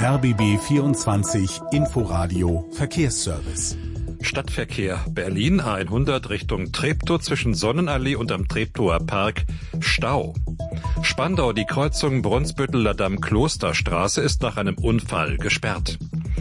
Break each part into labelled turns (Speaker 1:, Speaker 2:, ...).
Speaker 1: RBB 24 Inforadio Verkehrsservice.
Speaker 2: Stadtverkehr Berlin A100 Richtung Treptow zwischen Sonnenallee und am Treptower Park Stau. Spandau, die Kreuzung Brunsbütteler Damm-Klosterstraße ist nach einem Unfall gesperrt.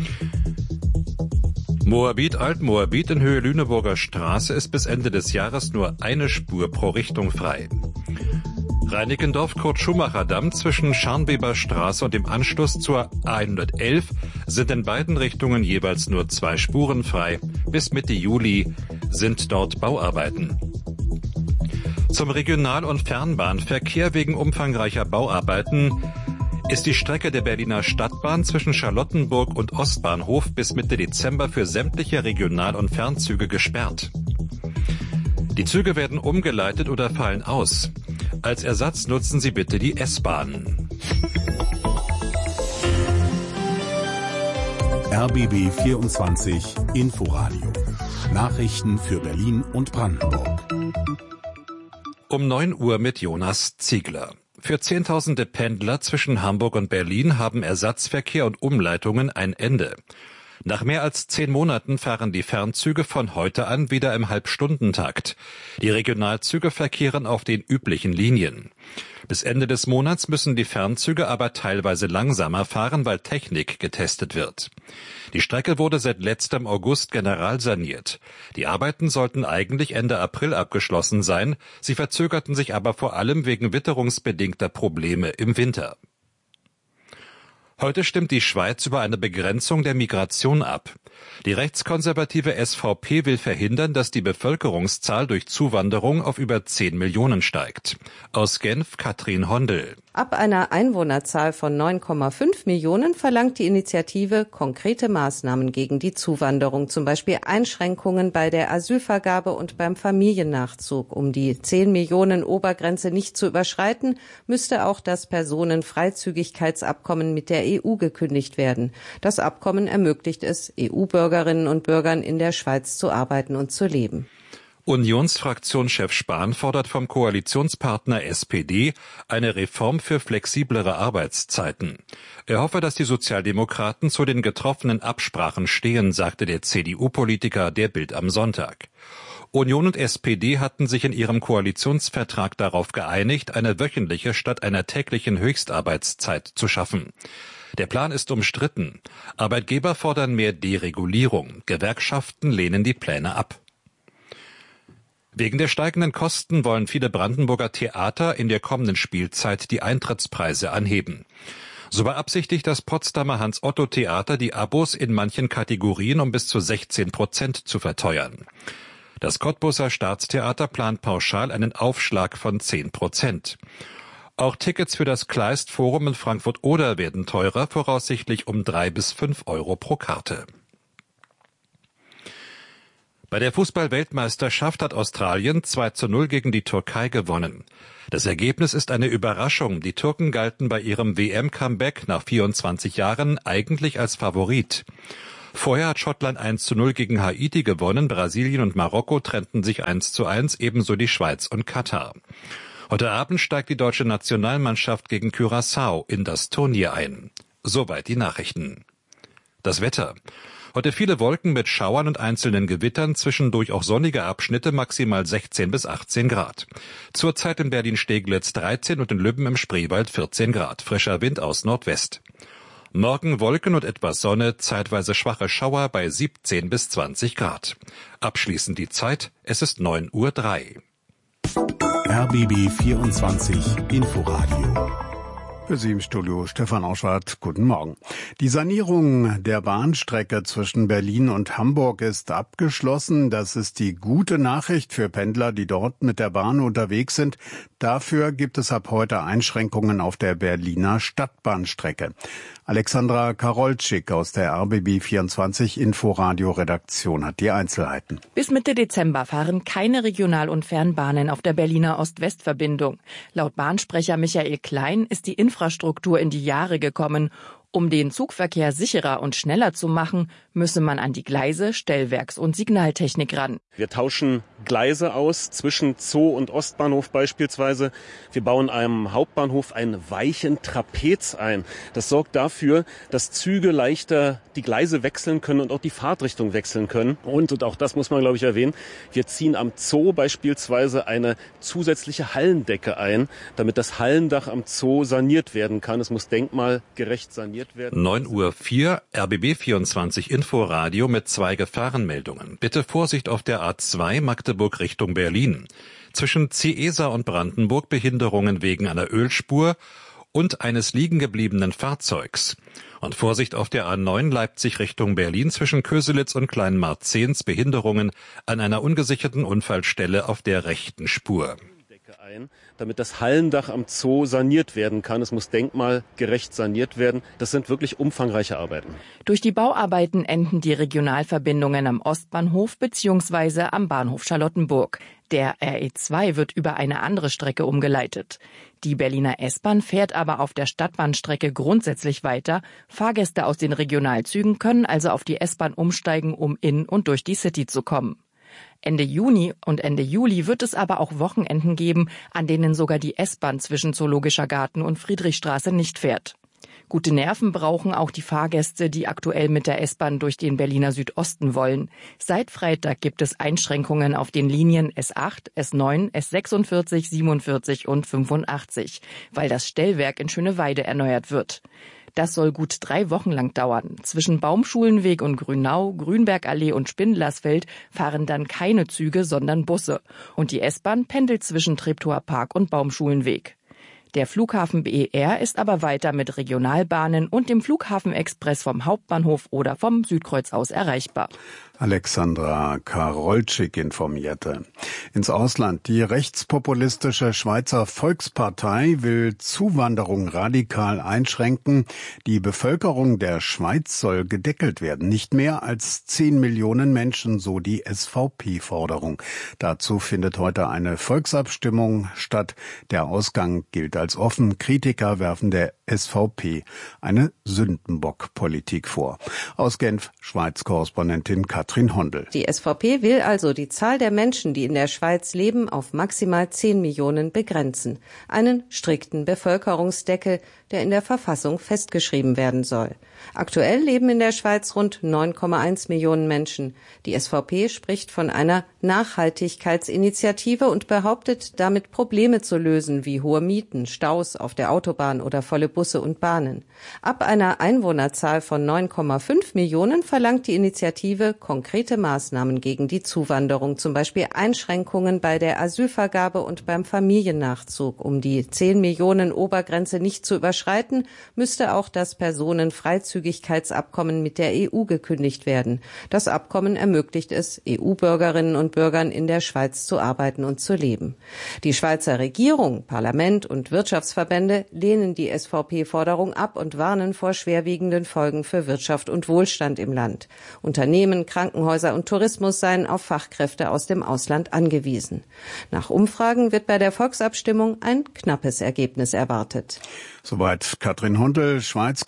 Speaker 2: Moabit Altmoabit in Höhe Lüneburger Straße ist bis Ende des Jahres nur eine Spur pro Richtung frei. Reinickendorf-Kurt-Schumacher-Damm zwischen Scharnweber Straße und dem Anschluss zur A111 sind in beiden Richtungen jeweils nur 2 Spuren frei. Bis Mitte Juli sind dort Bauarbeiten. Zum Regional- und Fernbahnverkehr wegen umfangreicher Bauarbeiten ist die Strecke der Berliner Stadtbahn zwischen Charlottenburg und Ostbahnhof bis Mitte Dezember für sämtliche Regional- und Fernzüge gesperrt. Die Züge werden umgeleitet oder fallen aus. Als Ersatz nutzen Sie bitte die S-Bahn.
Speaker 1: RBB 24 Inforadio. Nachrichten für Berlin und Brandenburg.
Speaker 2: Um 9 Uhr mit Jonas Ziegler. Für Zehntausende Pendler zwischen Hamburg und Berlin haben Ersatzverkehr und Umleitungen ein Ende. Nach mehr als 10 Monaten fahren die Fernzüge von heute an wieder im Halbstundentakt. Die Regionalzüge verkehren auf den üblichen Linien. Bis Ende des Monats müssen die Fernzüge aber teilweise langsamer fahren, weil Technik getestet wird. Die Strecke wurde seit letztem August generalsaniert. Die Arbeiten sollten eigentlich Ende April abgeschlossen sein. Sie verzögerten sich aber vor allem wegen witterungsbedingter Probleme im Winter. Heute stimmt die Schweiz über eine Begrenzung der Migration ab. Die rechtskonservative SVP will verhindern, dass die Bevölkerungszahl durch Zuwanderung auf über 10 Millionen steigt. Aus Genf Katrin Hondel.
Speaker 3: Ab einer Einwohnerzahl von 9,5 Millionen verlangt die Initiative konkrete Maßnahmen gegen die Zuwanderung, zum Beispiel Einschränkungen bei der Asylvergabe und beim Familiennachzug. Um die 10 Millionen Obergrenze nicht zu überschreiten, müsste auch das Personenfreizügigkeitsabkommen mit der EU gekündigt werden. Das Abkommen ermöglicht es, EU-Bürgerinnen und Bürgern in der Schweiz zu arbeiten und zu leben.
Speaker 2: Unionsfraktionschef Spahn fordert vom Koalitionspartner SPD eine Reform für flexiblere Arbeitszeiten. Er hoffe, dass die Sozialdemokraten zu den getroffenen Absprachen stehen, sagte der CDU-Politiker der Bild am Sonntag. Union und SPD hatten sich in ihrem Koalitionsvertrag darauf geeinigt, eine wöchentliche statt einer täglichen Höchstarbeitszeit zu schaffen. Der Plan ist umstritten. Arbeitgeber fordern mehr Deregulierung. Gewerkschaften lehnen die Pläne ab. Wegen der steigenden Kosten wollen viele Brandenburger Theater in der kommenden Spielzeit die Eintrittspreise anheben. So beabsichtigt das Potsdamer Hans-Otto-Theater, die Abos in manchen Kategorien um bis zu 16% zu verteuern. Das Cottbuser Staatstheater plant pauschal einen Aufschlag von 10%. Auch Tickets für das Kleist Forum in Frankfurt-Oder werden teurer, voraussichtlich um 3 bis 5 Euro pro Karte. Bei der Fußball-Weltmeisterschaft hat Australien 2:0 gegen die Türkei gewonnen. Das Ergebnis ist eine Überraschung. Die Türken galten bei ihrem WM-Comeback nach 24 Jahren eigentlich als Favorit. Vorher hat Schottland 1:0 gegen Haiti gewonnen, Brasilien und Marokko trennten sich 1:1, ebenso die Schweiz und Katar. Heute Abend steigt die deutsche Nationalmannschaft gegen Curaçao in das Turnier ein. Soweit die Nachrichten. Das Wetter. Heute viele Wolken mit Schauern und einzelnen Gewittern, zwischendurch auch sonnige Abschnitte, maximal 16 bis 18 Grad. Zurzeit in Berlin-Steglitz 13 und in Lübben im Spreewald 14 Grad. Frischer Wind aus Nordwest. Morgen Wolken und etwas Sonne, zeitweise schwache Schauer bei 17 bis 20 Grad. Abschließend die Zeit, es ist 9:03 Uhr.
Speaker 1: RBB 24 Inforadio.
Speaker 4: Für Sie im Studio Stefan Auschwart. Guten Morgen. Die Sanierung der Bahnstrecke zwischen Berlin und Hamburg ist abgeschlossen. Das ist die gute Nachricht für Pendler, die dort mit der Bahn unterwegs sind. Dafür gibt es ab heute Einschränkungen auf der Berliner Stadtbahnstrecke. Alexandra Karolczyk aus der RBB 24 Inforadio-Redaktion hat die Einzelheiten.
Speaker 5: Bis Mitte Dezember fahren keine Regional- und Fernbahnen auf der Berliner Ost-West-Verbindung. Laut Bahnsprecher Michael Klein ist die Infrastruktur in die Jahre gekommen. Um den Zugverkehr sicherer und schneller zu machen, müsse man an die Gleise, Stellwerks- und Signaltechnik ran.
Speaker 6: Wir tauschen Gleise aus zwischen Zoo und Ostbahnhof beispielsweise. Wir bauen am Hauptbahnhof einen weichen Trapez ein. Das sorgt dafür, dass Züge leichter die Gleise wechseln können und auch die Fahrtrichtung wechseln können. Und auch das muss man, glaube ich, erwähnen, wir ziehen am Zoo beispielsweise eine zusätzliche Hallendecke ein, damit das Hallendach am Zoo saniert werden kann. Es muss denkmalgerecht saniert werden.
Speaker 2: 9:04 Uhr, RBB 24 Inforadio mit 2 Gefahrenmeldungen. Bitte Vorsicht auf der A2 Magdeburg Richtung Berlin. Zwischen Ciesa und Brandenburg Behinderungen wegen einer Ölspur und eines liegen gebliebenen Fahrzeugs. Und Vorsicht auf der A9 Leipzig Richtung Berlin zwischen Köselitz und Kleinmarzens Behinderungen an einer ungesicherten Unfallstelle auf der rechten Spur.
Speaker 6: Ein, damit das Hallendach am Zoo saniert werden kann. Es muss denkmalgerecht saniert werden. Das sind wirklich umfangreiche Arbeiten.
Speaker 5: Durch die Bauarbeiten enden die Regionalverbindungen am Ostbahnhof bzw. am Bahnhof Charlottenburg. Der RE2 wird über eine andere Strecke umgeleitet. Die Berliner S-Bahn fährt aber auf der Stadtbahnstrecke grundsätzlich weiter. Fahrgäste aus den Regionalzügen können also auf die S-Bahn umsteigen, um in und durch die City zu kommen. Ende Juni und Ende Juli wird es aber auch Wochenenden geben, an denen sogar die S-Bahn zwischen Zoologischer Garten und Friedrichstraße nicht fährt. Gute Nerven brauchen auch die Fahrgäste, die aktuell mit der S-Bahn durch den Berliner Südosten wollen. Seit Freitag gibt es Einschränkungen auf den Linien S8, S9, S46, 47 und 85, weil das Stellwerk in Schöneweide erneuert wird. Das soll gut 3 Wochen lang dauern. Zwischen Baumschulenweg und Grünau, Grünbergallee und Spindlersfeld fahren dann keine Züge, sondern Busse. Und die S-Bahn pendelt zwischen Treptower Park und Baumschulenweg. Der Flughafen BER ist aber weiter mit Regionalbahnen und dem Flughafenexpress vom Hauptbahnhof oder vom Südkreuz aus erreichbar.
Speaker 4: Alexandra Karolczyk informierte. Ins Ausland. Die rechtspopulistische Schweizer Volkspartei will Zuwanderung radikal einschränken. Die Bevölkerung der Schweiz soll gedeckelt werden. Nicht mehr als 10 Millionen Menschen, so die SVP-Forderung. Dazu findet heute eine Volksabstimmung statt. Der Ausgang gilt als offen. Kritiker werfen der SVP eine Sündenbock-Politik vor. Aus Genf, Schweiz-Korrespondentin Katrin Hondel.
Speaker 3: Die SVP will also die Zahl der Menschen, die in der Schweiz leben, auf maximal 10 Millionen begrenzen. Einen strikten Bevölkerungsdeckel, der in der Verfassung festgeschrieben werden soll. Aktuell leben in der Schweiz rund 9,1 Millionen Menschen. Die SVP spricht von einer Nachhaltigkeitsinitiative und behauptet, damit Probleme zu lösen, wie hohe Mieten, Staus auf der Autobahn oder volle Busse und Bahnen. Ab einer Einwohnerzahl von 9,5 Millionen verlangt die Initiative konkrete Maßnahmen gegen die Zuwanderung, zum Beispiel Einschränkungen bei der Asylvergabe und beim Familiennachzug. Um die 10 Millionen Obergrenze nicht zu überschreiten, müsste auch das Personenfreizügigkeitsabkommen mit der EU gekündigt werden. Das Abkommen ermöglicht es, EU-Bürgerinnen und Bürgern in der Schweiz zu arbeiten und zu leben. Die Schweizer Regierung, Parlament und Wirtschaftsverbände lehnen die SVP-Forderung ab und warnen vor schwerwiegenden Folgen für Wirtschaft und Wohlstand im Land. Unternehmen, Krankenhäuser und Tourismus seien auf Fachkräfte aus dem Ausland angewiesen. Nach Umfragen wird bei der Volksabstimmung ein knappes Ergebnis erwartet.
Speaker 4: Soweit Katrin Hundel,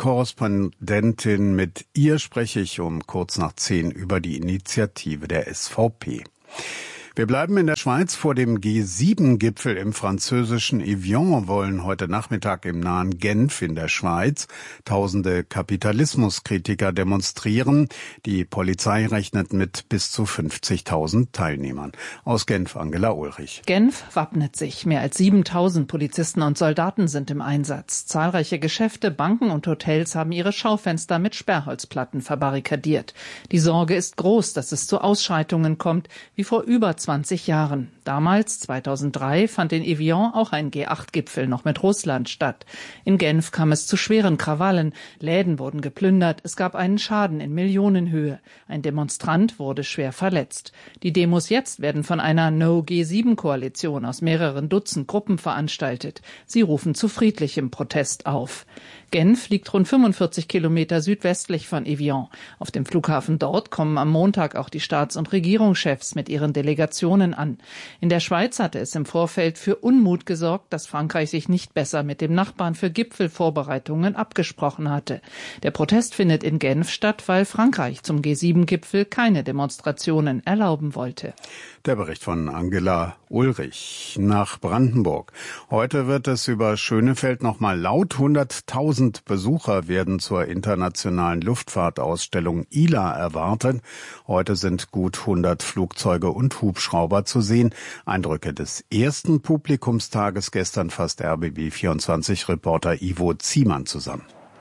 Speaker 4: Schweiz-Korrespondentin. Mit ihr spreche ich um kurz nach 10 über die Initiative der SVP. Wir bleiben in der Schweiz. Vor dem G7-Gipfel im französischen Evian wollen heute Nachmittag im nahen Genf in der Schweiz tausende Kapitalismuskritiker demonstrieren. Die Polizei rechnet mit bis zu 50.000 Teilnehmern. Aus Genf Angela Ulrich.
Speaker 7: Genf wappnet sich. Mehr als 7.000 Polizisten und Soldaten sind im Einsatz. Zahlreiche Geschäfte, Banken und Hotels haben ihre Schaufenster mit Sperrholzplatten verbarrikadiert. Die Sorge ist groß, dass es zu Ausschreitungen kommt, wie vor über 20 Jahren. Damals, 2003, fand in Evian auch ein G8-Gipfel noch mit Russland statt. In Genf kam es zu schweren Krawallen. Läden wurden geplündert. Es gab einen Schaden in Millionenhöhe. Ein Demonstrant wurde schwer verletzt. Die Demos jetzt werden von einer No-G7-Koalition aus mehreren Dutzend Gruppen veranstaltet. Sie rufen zu friedlichem Protest auf. Genf liegt rund 45 Kilometer südwestlich von Evian. Auf dem Flughafen dort kommen am Montag auch die Staats- und Regierungschefs mit ihren Delegationen an. In der Schweiz hatte es im Vorfeld für Unmut gesorgt, dass Frankreich sich nicht besser mit dem Nachbarn für Gipfelvorbereitungen abgesprochen hatte. Der Protest findet in Genf statt, weil Frankreich zum G7-Gipfel keine Demonstrationen erlauben wollte.
Speaker 4: Der Bericht von Angela Ulrich nach Brandenburg. Heute wird es über Schönefeld noch mal laut. 100.000 Besucher werden zur internationalen Luftfahrtausstellung ILA erwartet. Heute sind gut 100 Flugzeuge und Hubschrauber zu sehen. Eindrücke des ersten Publikumstages gestern fasst RBB24-Reporter Ivo Ziemann zusammen.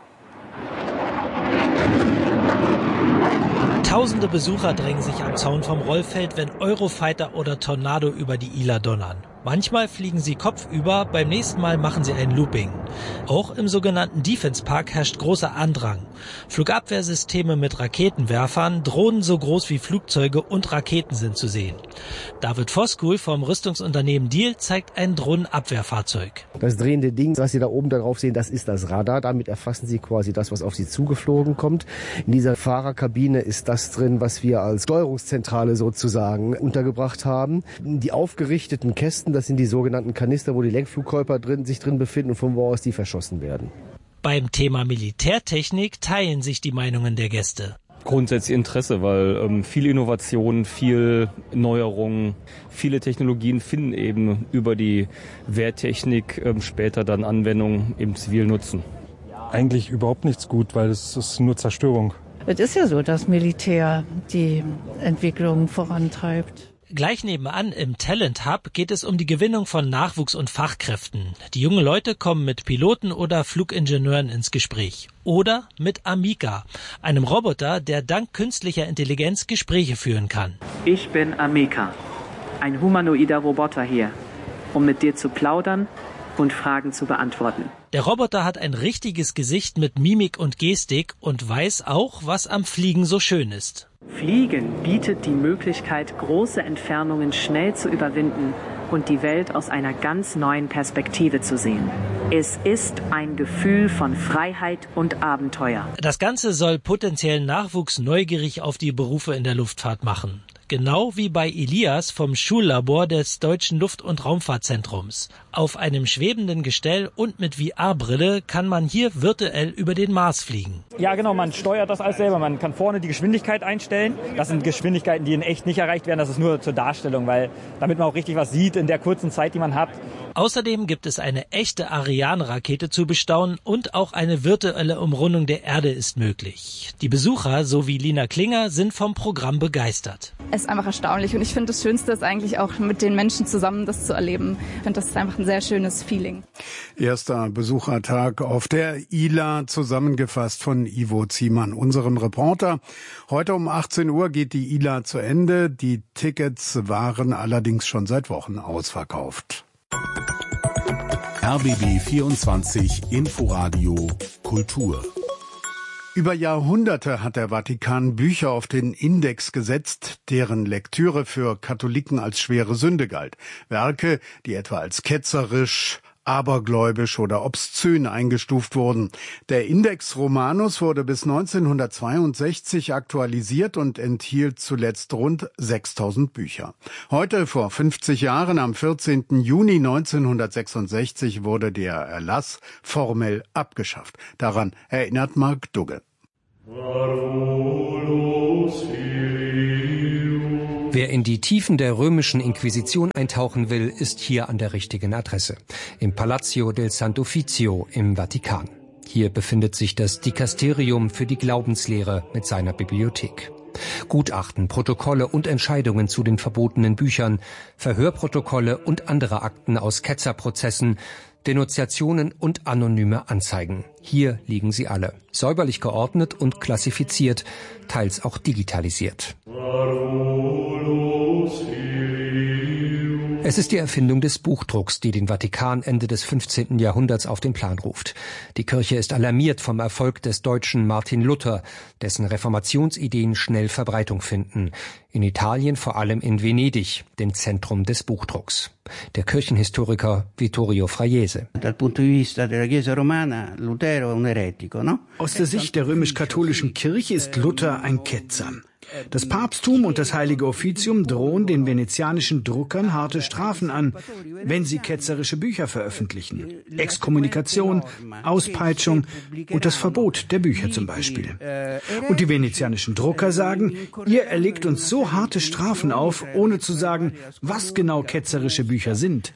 Speaker 8: Tausende Besucher drängen sich am Zaun vom Rollfeld, wenn Eurofighter oder Tornado über die Isla donnern. Manchmal fliegen sie kopfüber, beim nächsten Mal machen sie ein Looping. Auch im sogenannten Defense Park herrscht großer Andrang. Flugabwehrsysteme mit Raketenwerfern, Drohnen so groß wie Flugzeuge und Raketen sind zu sehen. David Voskuhl vom Rüstungsunternehmen Diehl zeigt ein Drohnenabwehrfahrzeug.
Speaker 9: Das drehende Ding, was Sie da oben drauf sehen, das ist das Radar. Damit erfassen Sie quasi das, was auf Sie zugeflogen kommt. In dieser Fahrerkabine ist das drin, was wir als Steuerungszentrale sozusagen untergebracht haben. Die aufgerichteten Kästen, das sind die sogenannten Kanister, wo die Lenkflugkörper sich drin befinden und von wo aus die verschossen werden.
Speaker 8: Beim Thema Militärtechnik teilen sich die Meinungen der Gäste.
Speaker 10: Grundsätzlich Interesse, weil viel Innovation, viel Neuerungen, viele Technologien finden eben über die Wehrtechnik später dann Anwendung im zivilen Nutzen.
Speaker 11: Eigentlich überhaupt nichts gut, weil es ist nur Zerstörung.
Speaker 12: Es ist ja so, dass Militär die Entwicklung vorantreibt.
Speaker 8: Gleich nebenan im Talent Hub geht es um die Gewinnung von Nachwuchs und Fachkräften. Die jungen Leute kommen mit Piloten oder Flugingenieuren ins Gespräch. Oder mit Amica, einem Roboter, der dank künstlicher Intelligenz Gespräche führen kann.
Speaker 13: Ich bin Amica, ein humanoider Roboter hier, um mit dir zu plaudern und Fragen zu beantworten.
Speaker 8: Der Roboter hat ein richtiges Gesicht mit Mimik und Gestik und weiß auch, was am Fliegen so schön ist.
Speaker 13: Fliegen bietet die Möglichkeit, große Entfernungen schnell zu überwinden und die Welt aus einer ganz neuen Perspektive zu sehen. Es ist ein Gefühl von Freiheit und Abenteuer.
Speaker 8: Das Ganze soll potenziellen Nachwuchs neugierig auf die Berufe in der Luftfahrt machen. Genau wie bei Elias vom Schullabor des Deutschen Luft- und Raumfahrtzentrums. Auf einem schwebenden Gestell und mit VR-Brille kann man hier virtuell über den Mars fliegen.
Speaker 14: Ja genau, man steuert das alles selber. Man kann vorne die Geschwindigkeit einstellen. Das sind Geschwindigkeiten, die in echt nicht erreicht werden. Das ist nur zur Darstellung, weil damit man auch richtig was sieht in der kurzen Zeit, die man hat.
Speaker 8: Außerdem gibt es eine echte Ariane-Rakete zu bestaunen und auch eine virtuelle Umrundung der Erde ist möglich. Die Besucher, so wie Lina Klinger, sind vom Programm begeistert.
Speaker 15: Es ist einfach erstaunlich und ich finde, das Schönste ist eigentlich auch mit den Menschen zusammen das zu erleben. Ich finde, das ist einfach ein sehr schönes Feeling.
Speaker 4: Erster Besuchertag auf der ILA, zusammengefasst von Ivo Ziemann, unserem Reporter. Heute um 18 Uhr geht die ILA zu Ende. Die Tickets waren allerdings schon seit Wochen ausverkauft.
Speaker 1: RBB 24 Inforadio Kultur.
Speaker 4: Über Jahrhunderte hat der Vatikan Bücher auf den Index gesetzt, deren Lektüre für Katholiken als schwere Sünde galt. Werke, die etwa als ketzerisch, abergläubisch oder obszön eingestuft wurden. Der Index Romanus wurde bis 1962 aktualisiert und enthielt zuletzt rund 6.000 Bücher. Heute, vor 50 Jahren, am 14. Juni 1966, wurde der Erlass formell abgeschafft. Daran erinnert Mark Dugge.
Speaker 16: Wer in die Tiefen der römischen Inquisition eintauchen will, ist hier an der richtigen Adresse. Im Palazzo del Sant'Uffizio im Vatikan. Hier befindet sich das Dikasterium für die Glaubenslehre mit seiner Bibliothek. Gutachten, Protokolle und Entscheidungen zu den verbotenen Büchern, Verhörprotokolle und andere Akten aus Ketzerprozessen, Denunziationen und anonyme Anzeigen. Hier liegen sie alle, säuberlich geordnet und klassifiziert, teils auch digitalisiert. Es ist die Erfindung des Buchdrucks, die den Vatikan Ende des 15. Jahrhunderts auf den Plan ruft. Die Kirche ist alarmiert vom Erfolg des Deutschen Martin Luther, dessen Reformationsideen schnell Verbreitung finden. In Italien, vor allem in Venedig, dem Zentrum des Buchdrucks. Der Kirchenhistoriker Vittorio Fraiese.
Speaker 17: Aus der Sicht der römisch-katholischen Kirche ist Luther ein Ketzer. Das Papsttum und das Heilige Offizium drohen den venezianischen Druckern harte Strafen an, wenn sie ketzerische Bücher veröffentlichen. Exkommunikation, Auspeitschung und das Verbot der Bücher zum Beispiel. Und die venezianischen Drucker sagen, ihr erlegt uns so harte Strafen auf, ohne zu sagen, was genau ketzerische Bücher sind.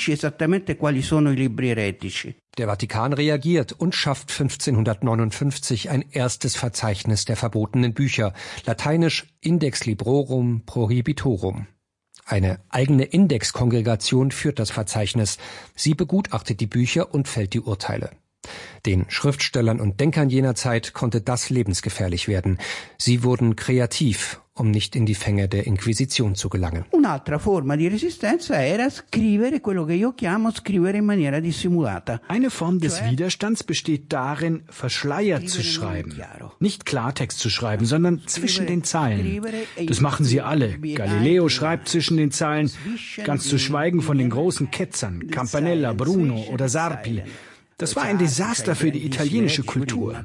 Speaker 16: Der Vatikan reagiert und schafft 1559 ein erstes Verzeichnis der verbotenen Bücher, lateinisch Index Librorum Prohibitorum. Eine eigene Indexkongregation führt das Verzeichnis. Sie begutachtet die Bücher und fällt die Urteile. Den Schriftstellern und Denkern jener Zeit konnte das lebensgefährlich werden. Sie wurden kreativ, um nicht in die Fänge der Inquisition zu gelangen.
Speaker 18: Un'altra forma di resistenza era scrivere quello che io chiamo scrivere in maniera dissimulata.
Speaker 17: Eine Form des Widerstands besteht darin, verschleiert zu schreiben. Nicht Klartext zu schreiben, sondern zwischen den Zeilen. Das machen sie alle. Galileo schreibt zwischen den Zeilen, ganz zu schweigen von den großen Ketzern, Campanella, Bruno oder Sarpi. Das war ein Desaster für die italienische Kultur.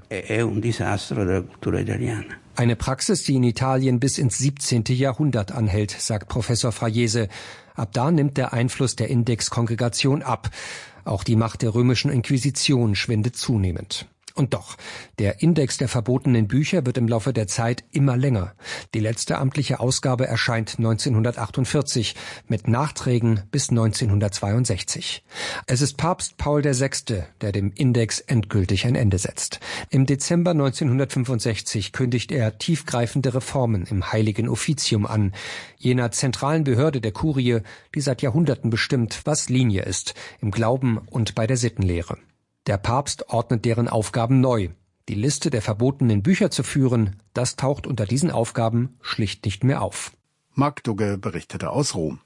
Speaker 16: Eine Praxis, die in Italien bis ins 17. Jahrhundert anhält, sagt Professor Fraiese. Ab da nimmt der Einfluss der Indexkongregation ab. Auch die Macht der römischen Inquisition schwindet zunehmend. Und doch, der Index der verbotenen Bücher wird im Laufe der Zeit immer länger. Die letzte amtliche Ausgabe erscheint 1948, mit Nachträgen bis 1962. Es ist Papst Paul VI., der dem Index endgültig ein Ende setzt. Im Dezember 1965 kündigt er tiefgreifende Reformen im Heiligen Offizium an, jener zentralen Behörde der Kurie, die seit Jahrhunderten bestimmt, was Linie ist, im Glauben und bei der Sittenlehre. Der Papst ordnet deren Aufgaben neu. Die Liste der verbotenen Bücher zu führen, das taucht unter diesen Aufgaben schlicht nicht mehr auf.
Speaker 4: Marc Dugge berichtete aus Rom.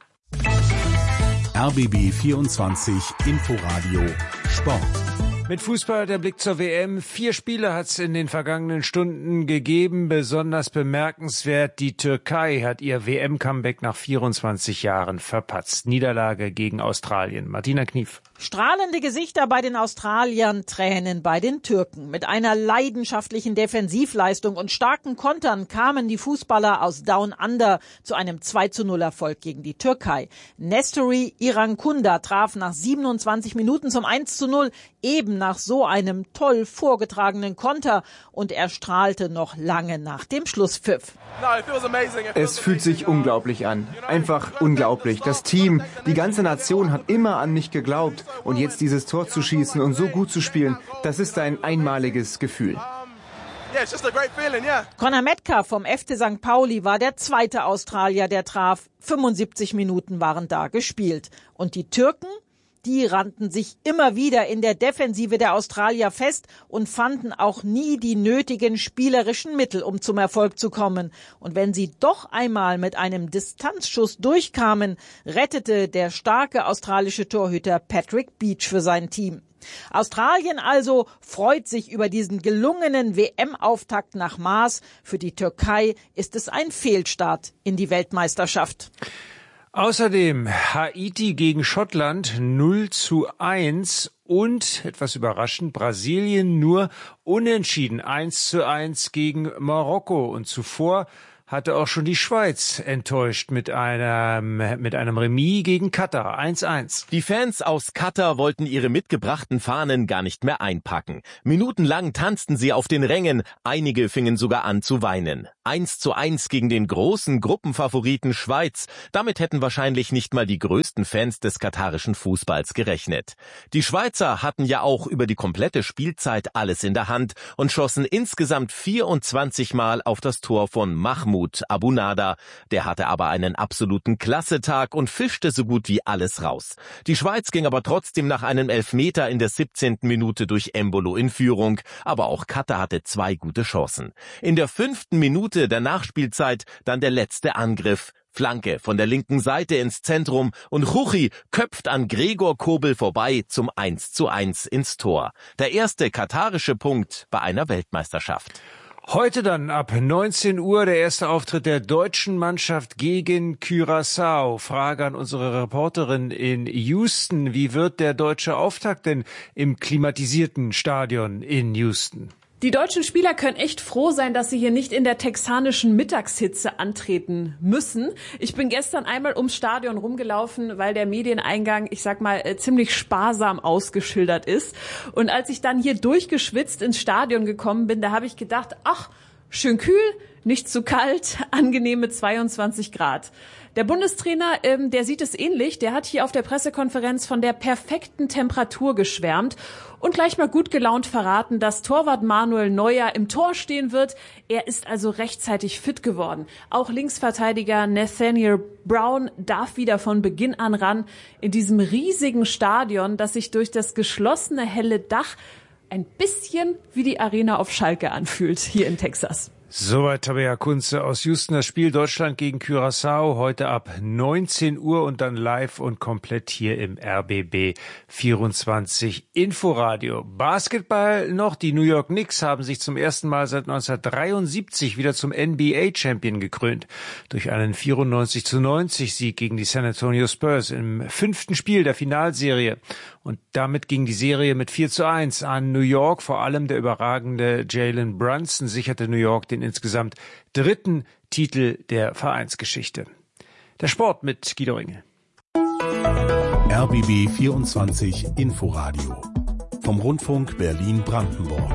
Speaker 1: RBB 24 Inforadio Sport.
Speaker 19: Mit Fußball der Blick zur WM. 4 Spiele hat es in den vergangenen Stunden gegeben. Besonders bemerkenswert, die Türkei hat ihr WM-Comeback nach 24 Jahren verpatzt. Niederlage gegen Australien. Martina Knief.
Speaker 20: Strahlende Gesichter bei den Australiern, Tränen bei den Türken. Mit einer leidenschaftlichen Defensivleistung und starken Kontern kamen die Fußballer aus Down Under zu einem 2:0-Erfolg gegen die Türkei. Nestori Irankunda traf nach 27 Minuten zum 1:0, eben nach so einem toll vorgetragenen Konter, und er strahlte noch lange nach dem Schlusspfiff.
Speaker 21: Es fühlt sich unglaublich an. Einfach unglaublich. Das Team, die ganze Nation hat immer an mich geglaubt. Und jetzt dieses Tor zu schießen und so gut zu spielen, das ist ein einmaliges Gefühl.
Speaker 20: Conor Metcalf vom FC St. Pauli war der zweite Australier, der traf. 75 Minuten waren da gespielt. Und die Türken? Die rannten sich immer wieder in der Defensive der Australier fest und fanden auch nie die nötigen spielerischen Mittel, um zum Erfolg zu kommen. Und wenn sie doch einmal mit einem Distanzschuss durchkamen, rettete der starke australische Torhüter Patrick Beach für sein Team. Australien also freut sich über diesen gelungenen WM-Auftakt nach Maß. Für die Türkei ist es ein Fehlstart in die Weltmeisterschaft.
Speaker 19: Außerdem Haiti gegen Schottland 0:1 und, etwas überraschend, Brasilien nur unentschieden 1:1 gegen Marokko. Und zuvor hatte auch schon die Schweiz enttäuscht mit einem Remis gegen Katar 1:1.
Speaker 22: Die Fans aus Katar wollten ihre mitgebrachten Fahnen gar nicht mehr einpacken. Minutenlang tanzten sie auf den Rängen, einige fingen sogar an zu weinen. 1:1 gegen den großen Gruppenfavoriten Schweiz. Damit hätten wahrscheinlich nicht mal die größten Fans des katarischen Fußballs gerechnet. Die Schweizer hatten ja auch über die komplette Spielzeit alles in der Hand und schossen insgesamt 24 Mal auf das Tor von Mahmoud Abunada. Der hatte aber einen absoluten Klassetag und fischte so gut wie alles raus. Die Schweiz ging aber trotzdem nach einem Elfmeter in der 17. Minute durch Embolo in Führung. Aber auch Katar hatte 2 gute Chancen. In der 5. Minute der Nachspielzeit dann der letzte Angriff. Flanke von der linken Seite ins Zentrum und Juchi köpft an Gregor Kobel vorbei zum 1:1 ins Tor. Der erste katarische Punkt bei einer Weltmeisterschaft.
Speaker 19: Heute dann ab 19 Uhr der erste Auftritt der deutschen Mannschaft gegen Curaçao. Frage an unsere Reporterin in Houston. Wie wird der deutsche Auftakt denn im klimatisierten Stadion in Houston?
Speaker 2: Die deutschen Spieler können echt froh sein, dass sie hier nicht in der texanischen Mittagshitze antreten müssen. Ich bin gestern einmal ums Stadion rumgelaufen, weil der Medieneingang, ich sag mal, ziemlich sparsam ausgeschildert ist. Und als ich dann hier durchgeschwitzt ins Stadion gekommen bin, da habe ich gedacht, ach, schön kühl, nicht zu kalt, angenehme 22 Grad. Der Bundestrainer, der sieht es ähnlich. Der hat hier auf der Pressekonferenz von der perfekten Temperatur geschwärmt und gleich mal gut gelaunt verraten, dass Torwart Manuel Neuer im Tor stehen wird. Er ist also rechtzeitig fit geworden. Auch Linksverteidiger Nathaniel Brown darf wieder von Beginn an ran in diesem riesigen Stadion, das sich durch das geschlossene helle Dach ein bisschen wie die Arena auf Schalke anfühlt, hier in Texas.
Speaker 19: Soweit Tabea Kunze aus Houston. Das Spiel Deutschland gegen Curaçao heute ab 19 Uhr und dann live und komplett hier im RBB 24 Inforadio. Basketball noch. Die New York Knicks haben sich zum ersten Mal seit 1973 wieder zum NBA-Champion gekrönt. Durch einen 94-90 Sieg gegen die San Antonio Spurs im 5. Spiel der Finalserie. Und damit ging die Serie mit 4:1 an New York. Vor allem der überragende Jalen Brunson sicherte New York den insgesamt 3. Titel der Vereinsgeschichte. Der Sport mit Guido Ringel.
Speaker 1: RBB 24 Inforadio vom Rundfunk Berlin-Brandenburg.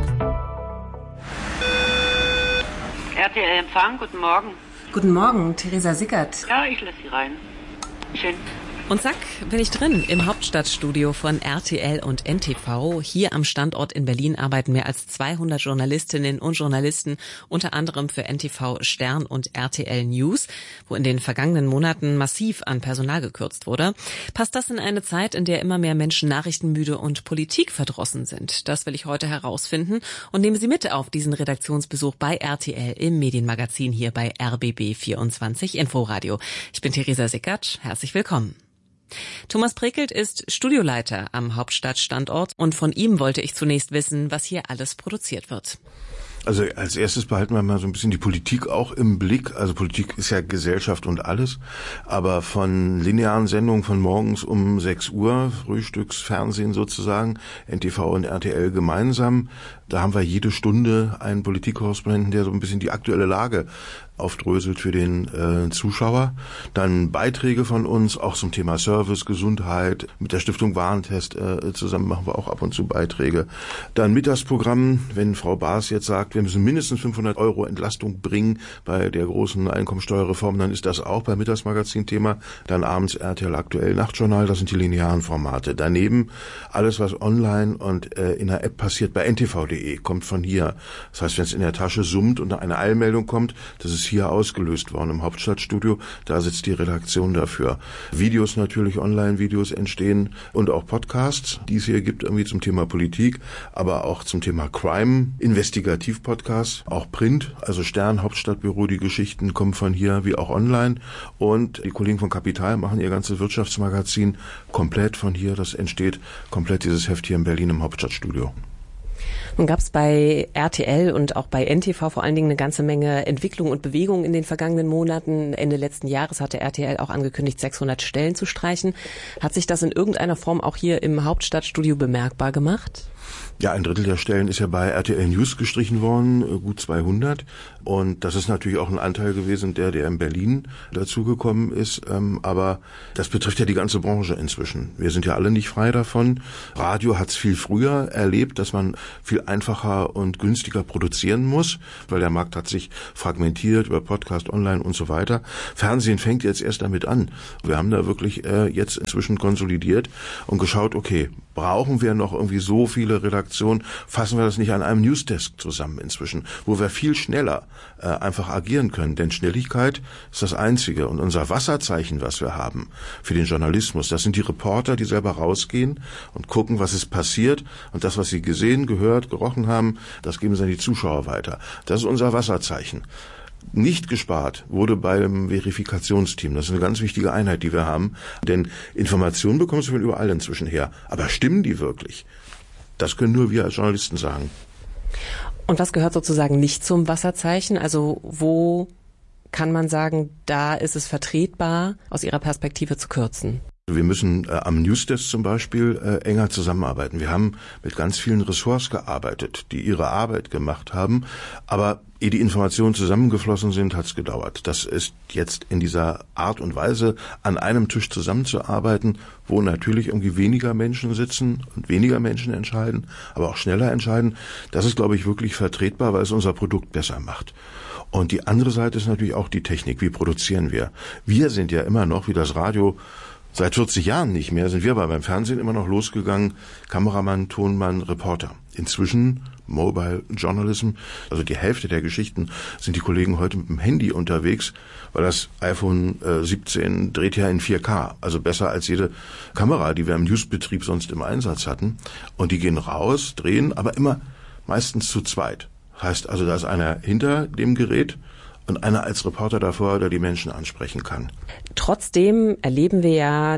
Speaker 6: RTL-Empfang, guten Morgen.
Speaker 3: Guten Morgen, Theresa Sickert.
Speaker 6: Ja, ich lasse Sie rein. Schön.
Speaker 3: Und zack, bin ich drin im Hauptstadtstudio von RTL und NTV. Hier am Standort in Berlin arbeiten mehr als 200 Journalistinnen und Journalisten, unter anderem für NTV Stern und RTL News, wo in den vergangenen Monaten massiv an Personal gekürzt wurde. Passt das in eine Zeit, in der immer mehr Menschen nachrichtenmüde und politikverdrossen sind? Das will ich heute herausfinden und nehme Sie mit auf diesen Redaktionsbesuch bei RTL im Medienmagazin hier bei RBB 24 Inforadio. Ich bin Theresa Sickert. Herzlich willkommen. Thomas Prekelt ist Studioleiter am Hauptstadtstandort und von ihm wollte ich zunächst wissen, was hier alles produziert wird.
Speaker 23: Also als erstes behalten wir mal so ein bisschen die Politik auch im Blick. Also Politik ist ja Gesellschaft und alles. Aber von linearen Sendungen von morgens um 6 Uhr, Frühstücksfernsehen sozusagen, NTV und RTL gemeinsam, da haben wir jede Stunde einen Politikkorrespondenten, der so ein bisschen die aktuelle Lage aufdröselt für den Zuschauer. Dann Beiträge von uns, auch zum Thema Service, Gesundheit. Mit der Stiftung Warentest zusammen machen wir auch ab und zu Beiträge. Dann Mittagsprogramm, wenn Frau Baas jetzt sagt, wir müssen mindestens 500 € Entlastung bringen bei der großen Einkommensteuerreform, dann ist das auch beim Mittagsmagazin Thema. Dann abends RTL Aktuell Nachtjournal, das sind die linearen Formate. Daneben alles, was online und in der App passiert bei ntv.de, kommt von hier. Das heißt, wenn es in der Tasche summt und eine Eilmeldung kommt, das ist hier ausgelöst worden im Hauptstadtstudio. Da sitzt die Redaktion dafür. Videos natürlich, Online-Videos entstehen und auch Podcasts, die es hier gibt, irgendwie zum Thema Politik, aber auch zum Thema Crime, Investigativ-Podcasts, auch Print, also Stern, Hauptstadtbüro, die Geschichten kommen von hier wie auch online. Und die Kollegen von Kapital machen ihr ganzes Wirtschaftsmagazin komplett von hier. Das entsteht komplett dieses Heft hier in Berlin im Hauptstadtstudio.
Speaker 3: Nun gab es bei RTL und auch bei NTV vor allen Dingen eine ganze Menge Entwicklung und Bewegung in den vergangenen Monaten. Ende letzten Jahres hatte RTL auch angekündigt, 600 Stellen zu streichen. Hat sich das in irgendeiner Form auch hier im Hauptstadtstudio bemerkbar gemacht?
Speaker 23: Ja, 1/3 der Stellen ist ja bei RTL News gestrichen worden, gut 200. Und das ist natürlich auch ein Anteil gewesen, der in Berlin dazugekommen ist. Aber das betrifft ja die ganze Branche inzwischen. Wir sind ja alle nicht frei davon. Radio hat es viel früher erlebt, dass man viel einfacher und günstiger produzieren muss, weil der Markt hat sich fragmentiert über Podcast, Online und so weiter. Fernsehen fängt jetzt erst damit an. Wir haben da wirklich jetzt inzwischen konsolidiert und geschaut, okay, brauchen wir noch irgendwie so viele Redaktionen? Fassen wir das nicht an einem Newsdesk zusammen inzwischen, wo wir viel schneller einfach agieren können. Denn Schnelligkeit ist das Einzige. Und unser Wasserzeichen, was wir haben für den Journalismus, das sind die Reporter, die selber rausgehen und gucken, was ist passiert. Und das, was sie gesehen, gehört, gerochen haben, das geben sie an die Zuschauer weiter. Das ist unser Wasserzeichen. nicht gespart wurde beim Verifikationsteam. Das ist eine ganz wichtige Einheit, die wir haben. Denn Informationen bekommst du von überall inzwischen her. Aber stimmen die wirklich? Das können nur wir als Journalisten sagen.
Speaker 5: Und was gehört sozusagen nicht zum Wasserzeichen? Also wo kann man sagen, da ist es vertretbar, aus Ihrer Perspektive zu kürzen?
Speaker 23: Wir müssen am Newsdesk zum Beispiel enger zusammenarbeiten. Wir haben mit ganz vielen Ressorts gearbeitet, die ihre Arbeit gemacht haben, aber ehe die Informationen zusammengeflossen sind, hat es gedauert. Das ist jetzt in dieser Art und Weise, an einem Tisch zusammenzuarbeiten, wo natürlich irgendwie weniger Menschen sitzen und weniger Menschen entscheiden, aber auch schneller entscheiden. Das ist, glaube ich, wirklich vertretbar, weil es unser Produkt besser macht. Und die andere Seite ist natürlich auch die Technik. Wie produzieren wir? Wir sind ja immer noch, wie das Radio, seit 40 Jahren nicht mehr, sind wir aber beim Fernsehen immer noch losgegangen, Kameramann, Tonmann, Reporter. Inzwischen Mobile Journalism, also die Hälfte der Geschichten sind die Kollegen heute mit dem Handy unterwegs, weil das iPhone 17 dreht ja in 4K, also besser als jede Kamera, die wir im Newsbetrieb sonst im Einsatz hatten. Und die gehen raus, drehen, aber immer meistens zu zweit. Heißt also, da ist einer hinter dem Gerät und einer als Reporter davor, der die Menschen ansprechen kann.
Speaker 5: Trotzdem erleben wir ja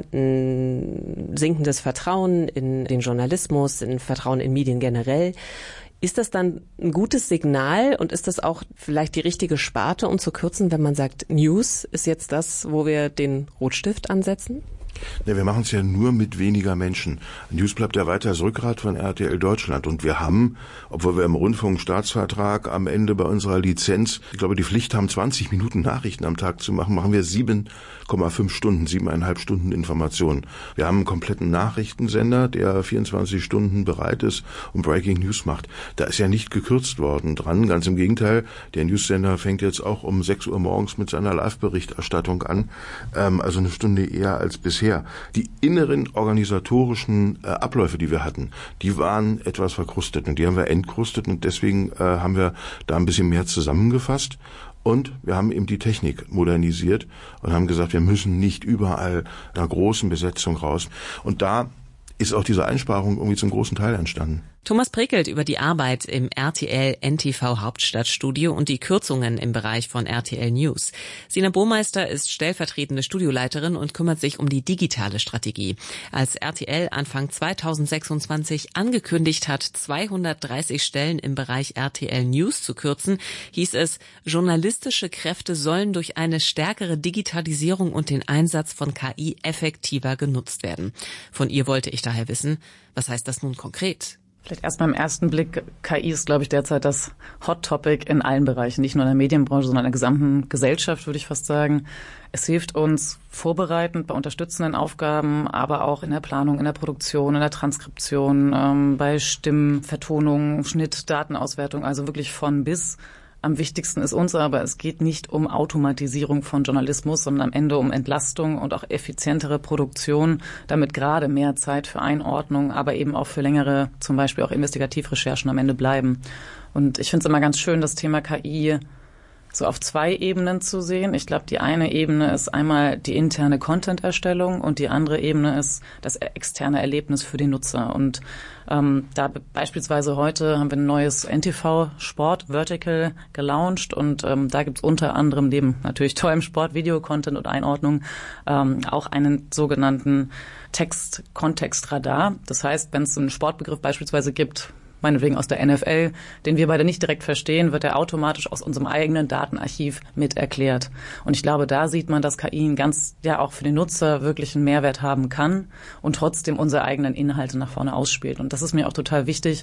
Speaker 5: ein sinkendes Vertrauen in den Journalismus, ein Vertrauen in Medien generell. Ist das dann ein gutes Signal und ist das auch vielleicht die richtige Sparte, um zu kürzen, wenn man sagt, News ist jetzt das, wo wir den Rotstift ansetzen?
Speaker 23: Ne, wir machen es ja nur mit weniger Menschen. News bleibt ja weiter das Rückgrat von RTL Deutschland. Und wir haben, obwohl wir im Rundfunkstaatsvertrag am Ende bei unserer Lizenz, ich glaube, die Pflicht haben, 20 Minuten Nachrichten am Tag zu machen, machen wir 7,5 Stunden, 7,5 Stunden Informationen. Wir haben einen kompletten Nachrichtensender, der 24 Stunden bereit ist und Breaking News macht. Da ist ja nicht gekürzt worden dran. Ganz im Gegenteil, der Newssender fängt jetzt auch um 6 Uhr morgens mit seiner Live-Berichterstattung an, also eine Stunde eher als bisher. Die inneren organisatorischen Abläufe, die wir hatten, die waren etwas verkrustet und die haben wir entkrustet und deswegen haben wir da ein bisschen mehr zusammengefasst und wir haben eben die Technik modernisiert und haben gesagt, wir müssen nicht überall einer großen Besetzung raus. Und da ist auch diese Einsparung irgendwie zum großen Teil entstanden.
Speaker 5: Thomas Prekelt über die Arbeit im RTL NTV Hauptstadtstudio und die Kürzungen im Bereich von RTL News. Sina Burmeister ist stellvertretende Studioleiterin und kümmert sich um die digitale Strategie. Als RTL Anfang 2026 angekündigt hat, 230 Stellen im Bereich RTL News zu kürzen, hieß es, journalistische Kräfte sollen durch eine stärkere Digitalisierung und den Einsatz von KI effektiver genutzt werden. Von ihr wollte ich daher wissen, was heißt das nun konkret?
Speaker 7: Vielleicht erstmal im ersten Blick, KI ist, glaube ich, derzeit das Hot Topic in allen Bereichen, nicht nur in der Medienbranche, sondern in der gesamten Gesellschaft, würde ich fast sagen. Es hilft uns vorbereitend bei unterstützenden Aufgaben, aber auch in der Planung, in der Produktion, in der Transkription, bei Stimmvertonung, Schnitt, Datenauswertung, also wirklich von bis. Am wichtigsten ist uns aber, es geht nicht um Automatisierung von Journalismus, sondern am Ende um Entlastung und auch effizientere Produktion, damit gerade mehr Zeit für Einordnung, aber eben auch für längere, zum Beispiel auch Investigativrecherchen am Ende bleiben. Und ich finde es immer ganz schön, das Thema KI so auf 2 Ebenen zu sehen. Ich glaube, die eine Ebene ist einmal die interne Content-Erstellung und die andere Ebene ist das externe Erlebnis für den Nutzer. Und da beispielsweise heute haben wir ein neues NTV-Sport-Vertical gelauncht und da gibt es unter anderem neben natürlich tollem Sport, Video-Content und Einordnung auch einen sogenannten Text-Kontext-Radar. Das heißt, wenn es einen Sportbegriff beispielsweise gibt, meinetwegen aus der NFL, den wir beide nicht direkt verstehen, wird er automatisch aus unserem eigenen Datenarchiv mit erklärt. Und ich glaube, da sieht man, dass KI auch für den Nutzer wirklich einen Mehrwert haben kann und trotzdem unsere eigenen Inhalte nach vorne ausspielt. Und das ist mir auch total wichtig,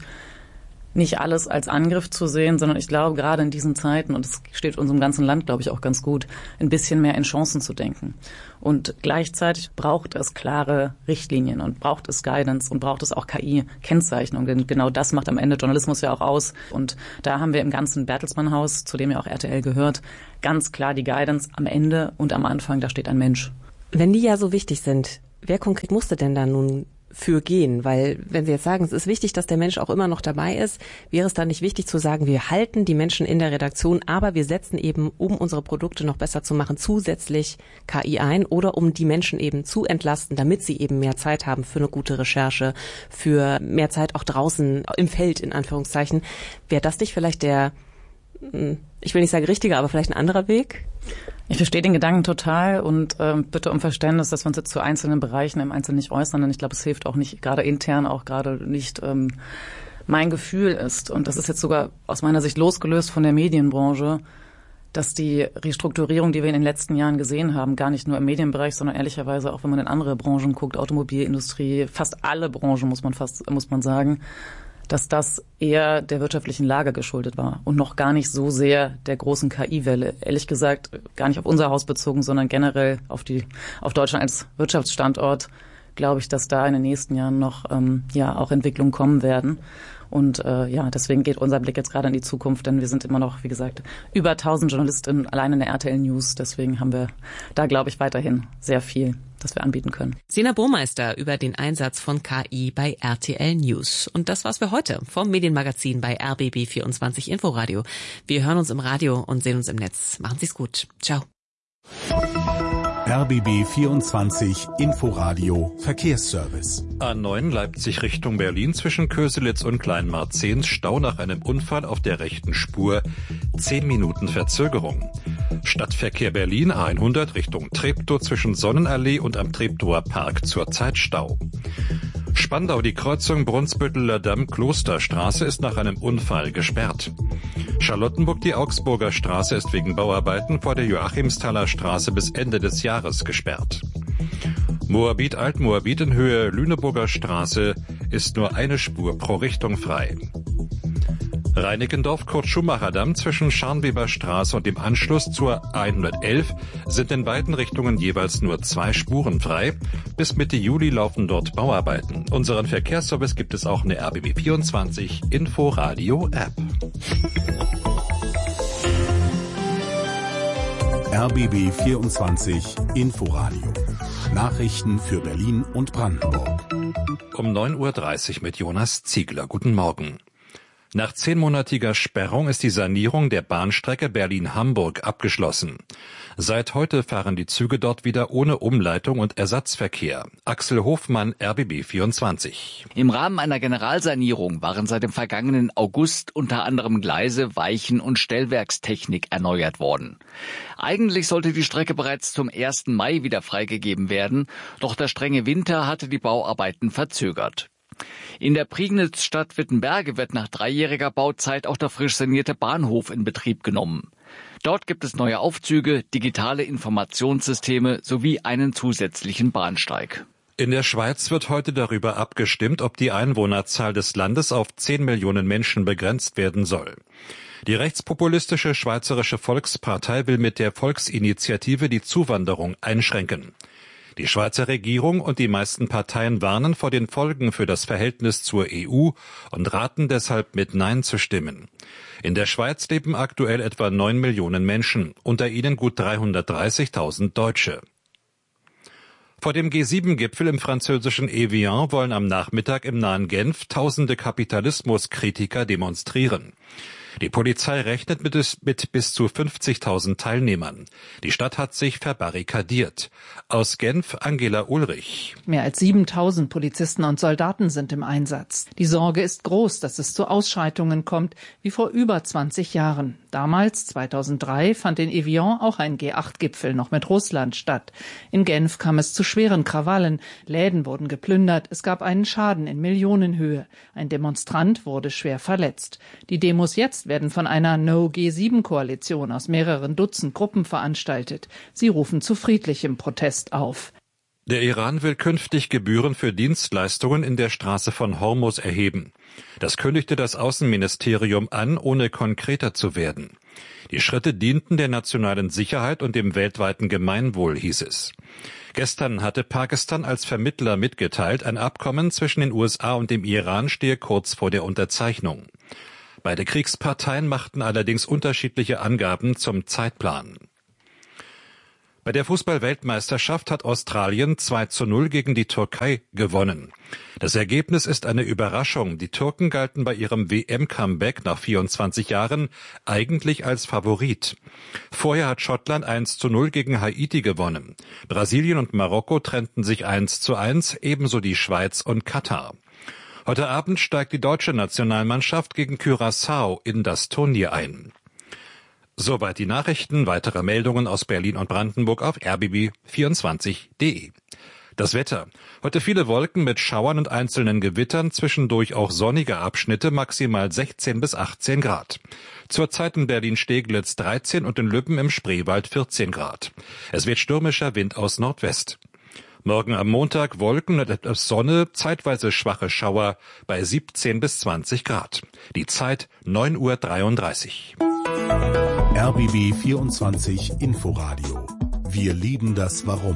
Speaker 7: nicht alles als Angriff zu sehen, sondern ich glaube, gerade in diesen Zeiten, und es steht unserem ganzen Land, glaube ich, auch ganz gut, ein bisschen mehr in Chancen zu denken. Und gleichzeitig braucht es klare Richtlinien und braucht es Guidance und braucht es auch KI-Kennzeichnung, denn genau das macht am Ende Journalismus ja auch aus. Und da haben wir im ganzen Bertelsmann-Haus, zu dem ja auch RTL gehört, ganz klar die Guidance am Ende und am Anfang, da steht ein Mensch.
Speaker 5: Wenn die ja so wichtig sind, wer konkret musste denn da nun für gehen? Weil wenn Sie jetzt sagen, es ist wichtig, dass der Mensch auch immer noch dabei ist, wäre es dann nicht wichtig zu sagen, wir halten die Menschen in der Redaktion, aber wir setzen eben, um unsere Produkte noch besser zu machen, zusätzlich KI ein oder um die Menschen eben zu entlasten, damit sie eben mehr Zeit haben für eine gute Recherche, für mehr Zeit auch draußen im Feld, in Anführungszeichen. Wäre das nicht vielleicht der ich will nicht sagen richtiger, aber vielleicht ein anderer Weg?
Speaker 7: Ich verstehe den Gedanken total und bitte um Verständnis, dass wir uns jetzt zu einzelnen Bereichen im Einzelnen nicht äußern, denn ich glaube, es hilft auch nicht, gerade intern, auch gerade nicht mein Gefühl ist, und das ist jetzt sogar aus meiner Sicht losgelöst von der Medienbranche, dass die Restrukturierung, die wir in den letzten Jahren gesehen haben, gar nicht nur im Medienbereich, sondern ehrlicherweise auch, wenn man in andere Branchen guckt, Automobilindustrie, fast alle Branchen muss man sagen, dass das eher der wirtschaftlichen Lage geschuldet war und noch gar nicht so sehr der großen KI-Welle. Ehrlich gesagt, gar nicht auf unser Haus bezogen, sondern generell auf Deutschland als Wirtschaftsstandort, glaube ich, dass da in den nächsten Jahren noch auch Entwicklungen kommen werden. Und deswegen geht unser Blick jetzt gerade in die Zukunft, denn wir sind immer noch, wie gesagt, über 1000 Journalistinnen allein in der RTL News. Deswegen haben wir da, glaube ich, weiterhin sehr viel, das wir anbieten können.
Speaker 5: Sina Burmeister über den Einsatz von KI bei RTL News. Und das war's für heute vom Medienmagazin bei RBB 24 Inforadio. Wir hören uns im Radio und sehen uns im Netz. Machen Sie's gut. Ciao.
Speaker 1: RBB 24 Inforadio Verkehrsservice.
Speaker 9: A9 Leipzig Richtung Berlin zwischen Köselitz und Kleinmarzehns Stau nach einem Unfall auf der rechten Spur. 10 Minuten Verzögerung. Stadtverkehr Berlin A100 Richtung Treptow zwischen Sonnenallee und am Treptower Park zurzeit Stau. Spandau, die Kreuzung Brunsbütteler Damm-Klosterstraße ist nach einem Unfall gesperrt. Charlottenburg, die Augsburger Straße ist wegen Bauarbeiten vor der Joachimsthaler Straße bis Ende des Jahres gesperrt. Moabit, Altmoabit in Höhe Lüneburger Straße ist nur eine Spur pro Richtung frei. Reinickendorf, Kurt-Schumacher-Damm zwischen Scharnweber Straße und dem Anschluss zur 111 sind in beiden Richtungen jeweils nur 2 Spuren frei. Bis Mitte Juli laufen dort Bauarbeiten. Unseren Verkehrsservice gibt es auch in der RBB 24 Inforadio App.
Speaker 1: RBB 24 Inforadio. Nachrichten für Berlin und Brandenburg.
Speaker 9: Um 9:30 Uhr mit Jonas Ziegler. Guten Morgen. Nach 10-monatiger Sperrung ist die Sanierung der Bahnstrecke Berlin-Hamburg abgeschlossen. Seit heute fahren die Züge dort wieder ohne Umleitung und Ersatzverkehr. Axel Hofmann, RBB 24.
Speaker 10: Im Rahmen einer Generalsanierung waren seit dem vergangenen August unter anderem Gleise, Weichen und Stellwerkstechnik erneuert worden. Eigentlich sollte die Strecke bereits zum 1. Mai wieder freigegeben werden, doch der strenge Winter hatte die Bauarbeiten verzögert. In der Prignitz-Stadt Wittenberge wird nach 3-jähriger Bauzeit auch der frisch sanierte Bahnhof in Betrieb genommen. Dort gibt es neue Aufzüge, digitale Informationssysteme sowie einen zusätzlichen Bahnsteig.
Speaker 9: In der Schweiz wird heute darüber abgestimmt, ob die Einwohnerzahl des Landes auf 10 Millionen Menschen begrenzt werden soll. Die rechtspopulistische Schweizerische Volkspartei will mit der Volksinitiative die Zuwanderung einschränken. Die Schweizer Regierung und die meisten Parteien warnen vor den Folgen für das Verhältnis zur EU und raten deshalb mit Nein zu stimmen. In der Schweiz leben aktuell etwa 9 Millionen Menschen, unter ihnen gut 330.000 Deutsche. Vor dem G7-Gipfel im französischen Evian wollen am Nachmittag im nahen Genf tausende Kapitalismuskritiker demonstrieren. Die Polizei rechnet mit bis zu 50.000 Teilnehmern. Die Stadt hat sich verbarrikadiert. Aus Genf Angela Ulrich.
Speaker 11: Mehr als 7.000 Polizisten und Soldaten sind im Einsatz. Die Sorge ist groß, dass es zu Ausschreitungen kommt, wie vor über 20 Jahren. Damals, 2003, fand in Evian auch ein G8-Gipfel noch mit Russland statt. In Genf kam es zu schweren Krawallen. Läden wurden geplündert. Es gab einen Schaden in Millionenhöhe. Ein Demonstrant wurde schwer verletzt. Die Demos jetzt werden von einer No-G7-Koalition aus mehreren Dutzend Gruppen veranstaltet. Sie rufen zu friedlichem Protest auf.
Speaker 9: Der Iran will künftig Gebühren für Dienstleistungen in der Straße von Hormuz erheben. Das kündigte das Außenministerium an, ohne konkreter zu werden. Die Schritte dienten der nationalen Sicherheit und dem weltweiten Gemeinwohl, hieß es. Gestern hatte Pakistan als Vermittler mitgeteilt, ein Abkommen zwischen den USA und dem Iran stehe kurz vor der Unterzeichnung. Beide Kriegsparteien machten allerdings unterschiedliche Angaben zum Zeitplan. Bei der Fußball-Weltmeisterschaft hat Australien 2:0 gegen die Türkei gewonnen. Das Ergebnis ist eine Überraschung. Die Türken galten bei ihrem WM-Comeback nach 24 Jahren eigentlich als Favorit. Vorher hat Schottland 1:0 gegen Haiti gewonnen. Brasilien und Marokko trennten sich 1:1, ebenso die Schweiz und Katar. Heute Abend steigt die deutsche Nationalmannschaft gegen Curaçao in das Turnier ein. Soweit die Nachrichten. Weitere Meldungen aus Berlin und Brandenburg auf rbb24.de. Das Wetter. Heute viele Wolken mit Schauern und einzelnen Gewittern, zwischendurch auch sonnige Abschnitte, maximal 16 bis 18 Grad. Zurzeit in Berlin-Steglitz 13 und in Lübben im Spreewald 14 Grad. Es wird stürmischer Wind aus Nordwest. Morgen am Montag Wolken und etwas Sonne, zeitweise schwache Schauer bei 17 bis 20 Grad. Die Zeit 9:33 Uhr.
Speaker 1: RBB 24 Inforadio. Wir lieben das Warum.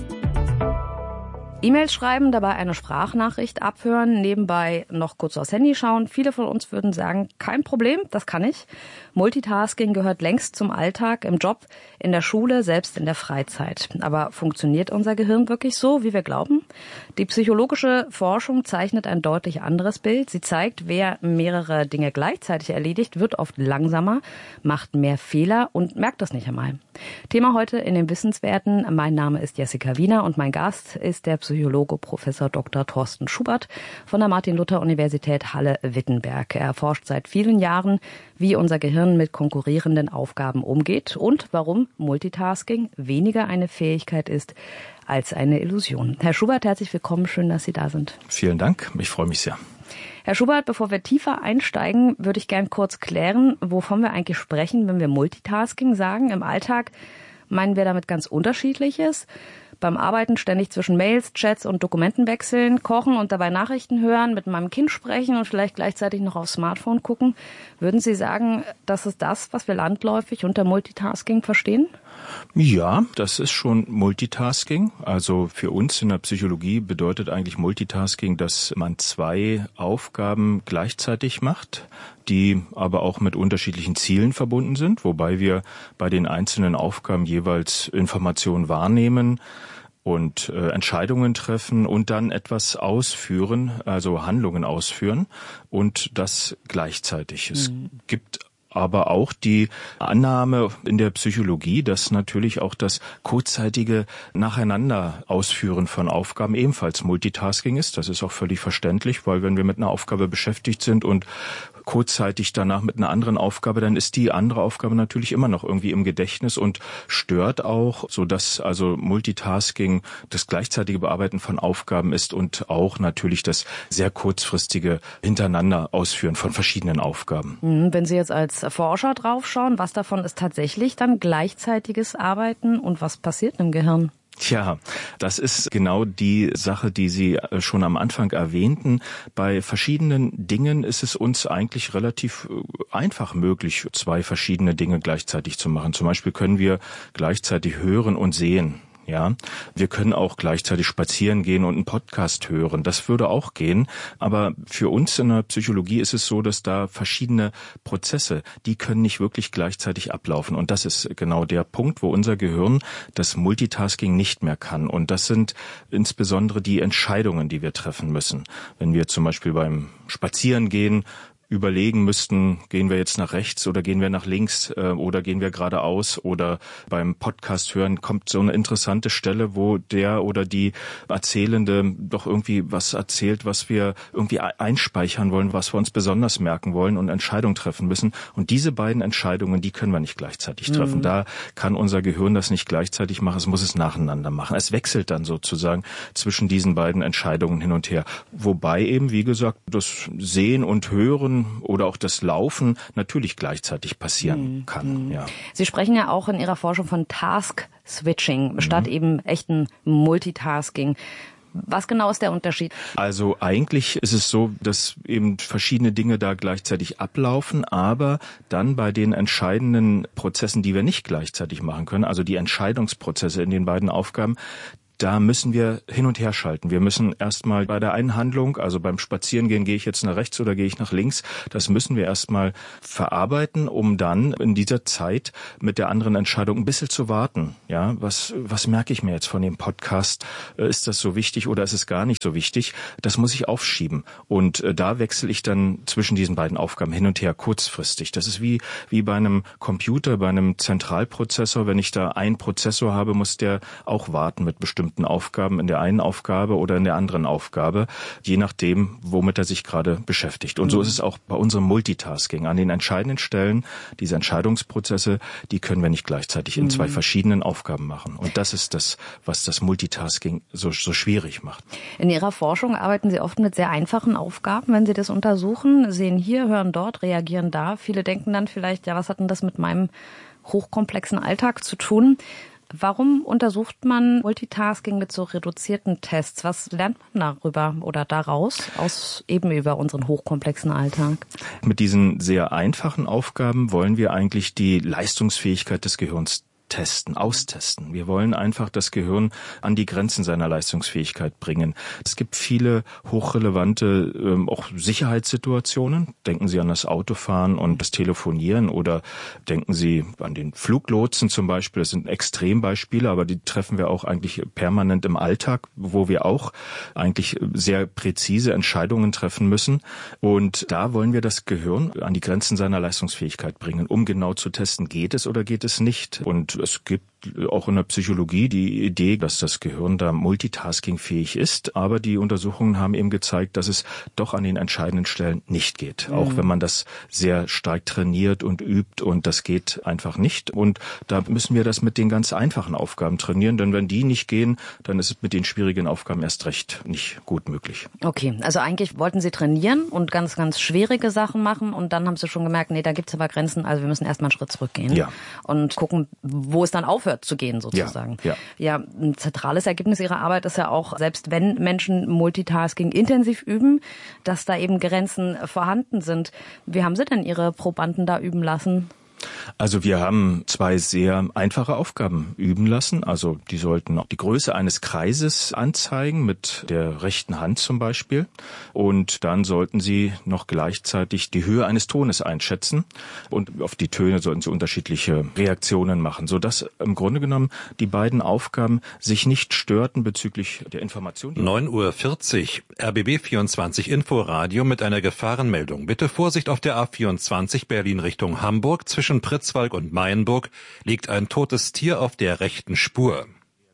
Speaker 12: E-Mails schreiben, dabei eine Sprachnachricht abhören, nebenbei noch kurz aufs Handy schauen. Viele von uns würden sagen, kein Problem, das kann ich. Multitasking gehört längst zum Alltag, im Job, in der Schule, selbst in der Freizeit. Aber funktioniert unser Gehirn wirklich so, wie wir glauben? Die psychologische Forschung zeichnet ein deutlich anderes Bild. Sie zeigt, wer mehrere Dinge gleichzeitig erledigt, wird oft langsamer, macht mehr Fehler und merkt das nicht einmal. Thema heute in den Wissenswerten. Mein Name ist Jessica Wiener und mein Gast ist der Psychologe Professor Dr. Thorsten Schubert von der Martin-Luther-Universität Halle-Wittenberg. Er forscht seit vielen Jahren, wie unser Gehirn mit konkurrierenden Aufgaben umgeht und warum Multitasking weniger eine Fähigkeit ist als eine Illusion. Herr Schubert, herzlich willkommen. Schön, dass Sie da sind.
Speaker 13: Vielen Dank. Ich freue mich sehr.
Speaker 12: Herr Schubert, bevor wir tiefer einsteigen, würde ich gern kurz klären, wovon wir eigentlich sprechen, wenn wir Multitasking sagen. Im Alltag meinen wir damit ganz Unterschiedliches. Beim Arbeiten ständig zwischen Mails, Chats und Dokumenten wechseln, kochen und dabei Nachrichten hören, mit meinem Kind sprechen und vielleicht gleichzeitig noch aufs Smartphone gucken. Würden Sie sagen, das ist das, was wir landläufig unter Multitasking verstehen?
Speaker 13: Ja, das ist schon Multitasking. Also für uns in der Psychologie bedeutet eigentlich Multitasking, dass man 2 Aufgaben gleichzeitig macht, die aber auch mit unterschiedlichen Zielen verbunden sind, wobei wir bei den einzelnen Aufgaben jeweils Informationen wahrnehmen und Entscheidungen treffen und dann etwas ausführen, also Handlungen ausführen und das gleichzeitig. Es gibt aber auch die Annahme in der Psychologie, dass natürlich auch das kurzzeitige Nacheinander Ausführen von Aufgaben ebenfalls Multitasking ist. Das ist auch völlig verständlich, weil wenn wir mit einer Aufgabe beschäftigt sind und kurzzeitig danach mit einer anderen Aufgabe, dann ist die andere Aufgabe natürlich immer noch irgendwie im Gedächtnis und stört auch, sodass also Multitasking das gleichzeitige Bearbeiten von Aufgaben ist und auch natürlich das sehr kurzfristige Hintereinander Ausführen von verschiedenen Aufgaben.
Speaker 12: Wenn Sie jetzt als Forscher draufschauen, was davon ist tatsächlich dann gleichzeitiges Arbeiten und was passiert im Gehirn?
Speaker 13: Tja, das ist genau die Sache, die Sie schon am Anfang erwähnten. Bei verschiedenen Dingen ist es uns eigentlich relativ einfach möglich, 2 verschiedene Dinge gleichzeitig zu machen. Zum Beispiel können wir gleichzeitig hören und sehen. Ja, wir können auch gleichzeitig spazieren gehen und einen Podcast hören. Das würde auch gehen. Aber für uns in der Psychologie ist es so, dass da verschiedene Prozesse, die können nicht wirklich gleichzeitig ablaufen. Und das ist genau der Punkt, wo unser Gehirn das Multitasking nicht mehr kann. Und das sind insbesondere die Entscheidungen, die wir treffen müssen. Wenn wir zum Beispiel beim Spazierengehen überlegen müssten, gehen wir jetzt nach rechts oder gehen wir nach links oder gehen wir geradeaus, oder beim Podcast hören kommt so eine interessante Stelle, wo der oder die Erzählende doch irgendwie was erzählt, was wir irgendwie einspeichern wollen, was wir uns besonders merken wollen und Entscheidungen treffen müssen. Und diese beiden Entscheidungen, die können wir nicht gleichzeitig treffen. Da kann unser Gehirn das nicht gleichzeitig machen, es muss es nacheinander machen. Es wechselt dann sozusagen zwischen diesen beiden Entscheidungen hin und her. Wobei eben, wie gesagt, das Sehen und Hören oder auch das Laufen natürlich gleichzeitig passieren kann. Ja.
Speaker 12: Sie sprechen ja auch in Ihrer Forschung von Task-Switching statt eben echten Multitasking. Was genau ist der Unterschied?
Speaker 13: Also eigentlich ist es so, dass eben verschiedene Dinge da gleichzeitig ablaufen, aber dann bei den entscheidenden Prozessen, die wir nicht gleichzeitig machen können, also die Entscheidungsprozesse in den beiden Aufgaben, da müssen wir hin und her schalten. Wir müssen erstmal bei der einen Handlung, also beim Spazierengehen, gehe ich jetzt nach rechts oder gehe ich nach links, das müssen wir erstmal verarbeiten, um dann in dieser Zeit mit der anderen Entscheidung ein bisschen zu warten. Ja, was merke ich mir jetzt von dem Podcast? Ist das so wichtig oder ist es gar nicht so wichtig? Das muss ich aufschieben. Und da wechsle ich dann zwischen diesen beiden Aufgaben hin und her kurzfristig. Das ist wie bei einem Computer, bei einem Zentralprozessor. Wenn ich da einen Prozessor habe, muss der auch warten mit bestimmten bestimmten Aufgaben in der einen Aufgabe oder in der anderen Aufgabe, je nachdem, womit er sich gerade beschäftigt. Und so ist es auch bei unserem Multitasking. An den entscheidenden Stellen, diese Entscheidungsprozesse, die können wir nicht gleichzeitig in zwei verschiedenen Aufgaben machen. Und das ist das, was das Multitasking so schwierig macht.
Speaker 12: In Ihrer Forschung arbeiten Sie oft mit sehr einfachen Aufgaben, wenn Sie das untersuchen, sehen hier, hören dort, reagieren da. Viele denken dann vielleicht, ja, was hat denn das mit meinem hochkomplexen Alltag zu tun? Warum untersucht man Multitasking mit so reduzierten Tests? Was lernt man darüber oder daraus, eben über unseren hochkomplexen Alltag?
Speaker 13: Mit diesen sehr einfachen Aufgaben wollen wir eigentlich die Leistungsfähigkeit des Gehirns austesten. Wir wollen einfach das Gehirn an die Grenzen seiner Leistungsfähigkeit bringen. Es gibt viele hochrelevante auch Sicherheitssituationen. Denken Sie an das Autofahren und das Telefonieren oder denken Sie an den Fluglotsen zum Beispiel. Das sind Extrembeispiele, aber die treffen wir auch eigentlich permanent im Alltag, wo wir auch eigentlich sehr präzise Entscheidungen treffen müssen. Und da wollen wir das Gehirn an die Grenzen seiner Leistungsfähigkeit bringen, um genau zu testen, geht es oder geht es nicht. Und es gibt auch in der Psychologie die Idee, dass das Gehirn da multitaskingfähig ist, aber die Untersuchungen haben eben gezeigt, dass es doch an den entscheidenden Stellen nicht geht, auch wenn man das sehr stark trainiert und übt, und das geht einfach nicht. Und da müssen wir das mit den ganz einfachen Aufgaben trainieren, denn wenn die nicht gehen, dann ist es mit den schwierigen Aufgaben erst recht nicht gut möglich.
Speaker 12: Okay, also eigentlich wollten Sie trainieren und ganz, ganz schwierige Sachen machen, und dann haben Sie schon gemerkt, nee, da gibt's aber Grenzen, also wir müssen erstmal einen Schritt zurückgehen und gucken, wo es dann aufhört zu gehen sozusagen. Ja, ein zentrales Ergebnis Ihrer Arbeit ist ja auch, selbst wenn Menschen Multitasking intensiv üben, dass da eben Grenzen vorhanden sind. Wie haben Sie denn Ihre Probanden da üben lassen?
Speaker 13: Also wir haben zwei sehr einfache Aufgaben üben lassen. Also die sollten auch die Größe eines Kreises anzeigen, mit der rechten Hand zum Beispiel. Und dann sollten sie noch gleichzeitig die Höhe eines Tones einschätzen. Und auf die Töne sollten sie unterschiedliche Reaktionen machen, sodass im Grunde genommen die beiden Aufgaben sich nicht störten bezüglich der Information.
Speaker 9: 9:40 Uhr, RBB 24 Inforadio mit einer Gefahrenmeldung. Bitte Vorsicht auf der A24 Berlin Richtung Hamburg. Zwischen Pritzwalk und Mayenburg liegt ein totes Tier auf der rechten Spur.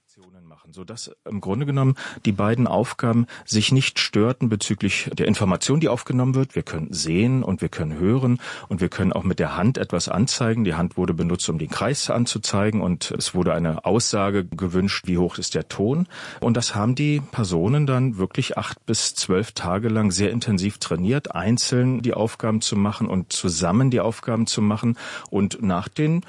Speaker 13: Sodass im Grunde genommen die beiden Aufgaben sich nicht störten bezüglich der Information, die aufgenommen wird. Wir können sehen und wir können hören und wir können auch mit der Hand etwas anzeigen. Die Hand wurde benutzt, um den Kreis anzuzeigen, und es wurde eine Aussage gewünscht, wie hoch ist der Ton. Und das haben die Personen dann wirklich 8 bis 12 Tage lang sehr intensiv trainiert, einzeln die Aufgaben zu machen und zusammen die Aufgaben zu machen. Und nach den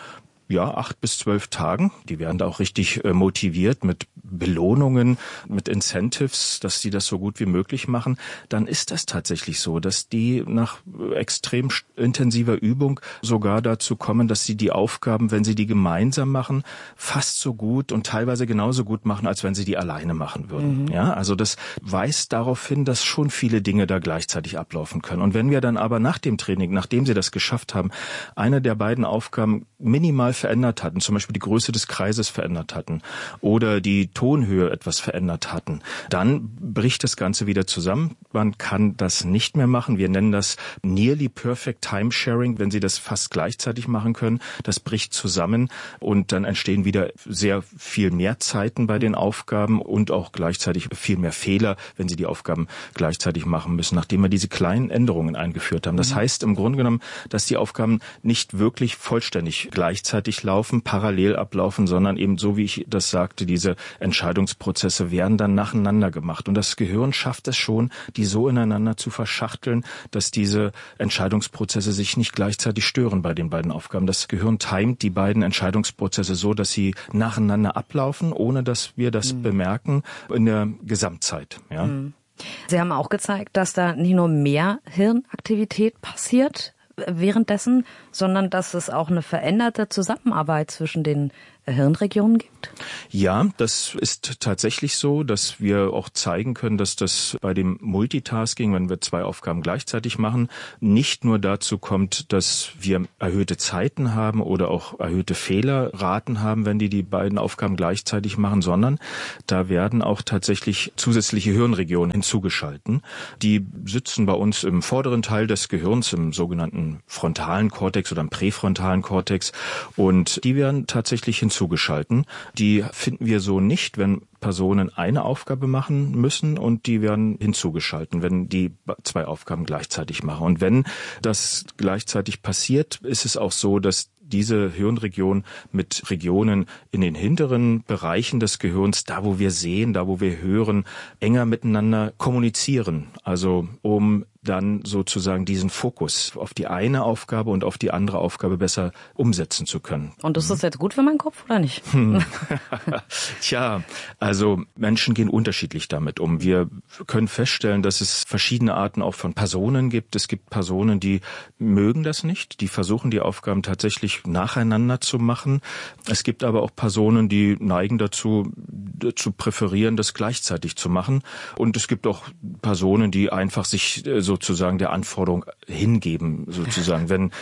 Speaker 13: 8 bis 12 Tagen. Die werden da auch richtig motiviert mit Belohnungen, mit Incentives, dass sie das so gut wie möglich machen. Dann ist das tatsächlich so, dass die nach extrem intensiver Übung sogar dazu kommen, dass sie die Aufgaben, wenn sie die gemeinsam machen, fast so gut und teilweise genauso gut machen, als wenn sie die alleine machen würden. Ja, also das weist darauf hin, dass schon viele Dinge da gleichzeitig ablaufen können. Und wenn wir dann aber nach dem Training, nachdem sie das geschafft haben, eine der beiden Aufgaben minimal verändert hatten, zum Beispiel die Größe des Kreises verändert hatten oder die Tonhöhe etwas verändert hatten, dann bricht das Ganze wieder zusammen. Man kann das nicht mehr machen. Wir nennen das Nearly Perfect Time Sharing, wenn Sie das fast gleichzeitig machen können. Das bricht zusammen und dann entstehen wieder sehr viel mehr Zeiten bei den Aufgaben und auch gleichzeitig viel mehr Fehler, wenn Sie die Aufgaben gleichzeitig machen müssen, nachdem wir diese kleinen Änderungen eingeführt haben. Das heißt im Grunde genommen, dass die Aufgaben nicht wirklich vollständig gleichzeitig laufen, parallel ablaufen, sondern eben so, wie ich das sagte, diese Entscheidungsprozesse werden dann nacheinander gemacht. Und das Gehirn schafft es schon, die so ineinander zu verschachteln, dass diese Entscheidungsprozesse sich nicht gleichzeitig stören bei den beiden Aufgaben. Das Gehirn timet die beiden Entscheidungsprozesse so, dass sie nacheinander ablaufen, ohne dass wir das bemerken in der Gesamtzeit. Ja.
Speaker 12: Sie haben auch gezeigt, dass da nicht nur mehr Hirnaktivität passiert währenddessen, sondern dass es auch eine veränderte Zusammenarbeit zwischen den Hirnregionen gibt?
Speaker 13: Ja, das ist tatsächlich so, dass wir auch zeigen können, dass das bei dem Multitasking, wenn wir zwei Aufgaben gleichzeitig machen, nicht nur dazu kommt, dass wir erhöhte Zeiten haben oder auch erhöhte Fehlerraten haben, wenn die beiden Aufgaben gleichzeitig machen, sondern da werden auch tatsächlich zusätzliche Hirnregionen hinzugeschalten. Die sitzen bei uns im vorderen Teil des Gehirns, im sogenannten frontalen Kortex oder im präfrontalen Kortex, und die werden tatsächlich hinzugeschaltet, hinzugeschalten. Die finden wir so nicht, wenn Personen eine Aufgabe machen müssen und die werden hinzugeschalten, wenn die 2 Aufgaben gleichzeitig machen. Und wenn das gleichzeitig passiert, ist es auch so, dass diese Hirnregion mit Regionen in den hinteren Bereichen des Gehirns, da wo wir sehen, da wo wir hören, enger miteinander kommunizieren. Also um dann sozusagen diesen Fokus auf die eine Aufgabe und auf die andere Aufgabe besser umsetzen zu können.
Speaker 12: Und ist das jetzt gut für meinen Kopf oder nicht?
Speaker 13: Tja, also Menschen gehen unterschiedlich damit um. Wir können feststellen, dass es verschiedene Arten auch von Personen gibt. Es gibt Personen, die mögen das nicht, die versuchen die Aufgaben tatsächlich nacheinander zu machen. Es gibt aber auch Personen, die neigen dazu zu präferieren, das gleichzeitig zu machen. Und es gibt auch Personen, die einfach sich sozusagen der Anforderung hingeben, sozusagen. Wenn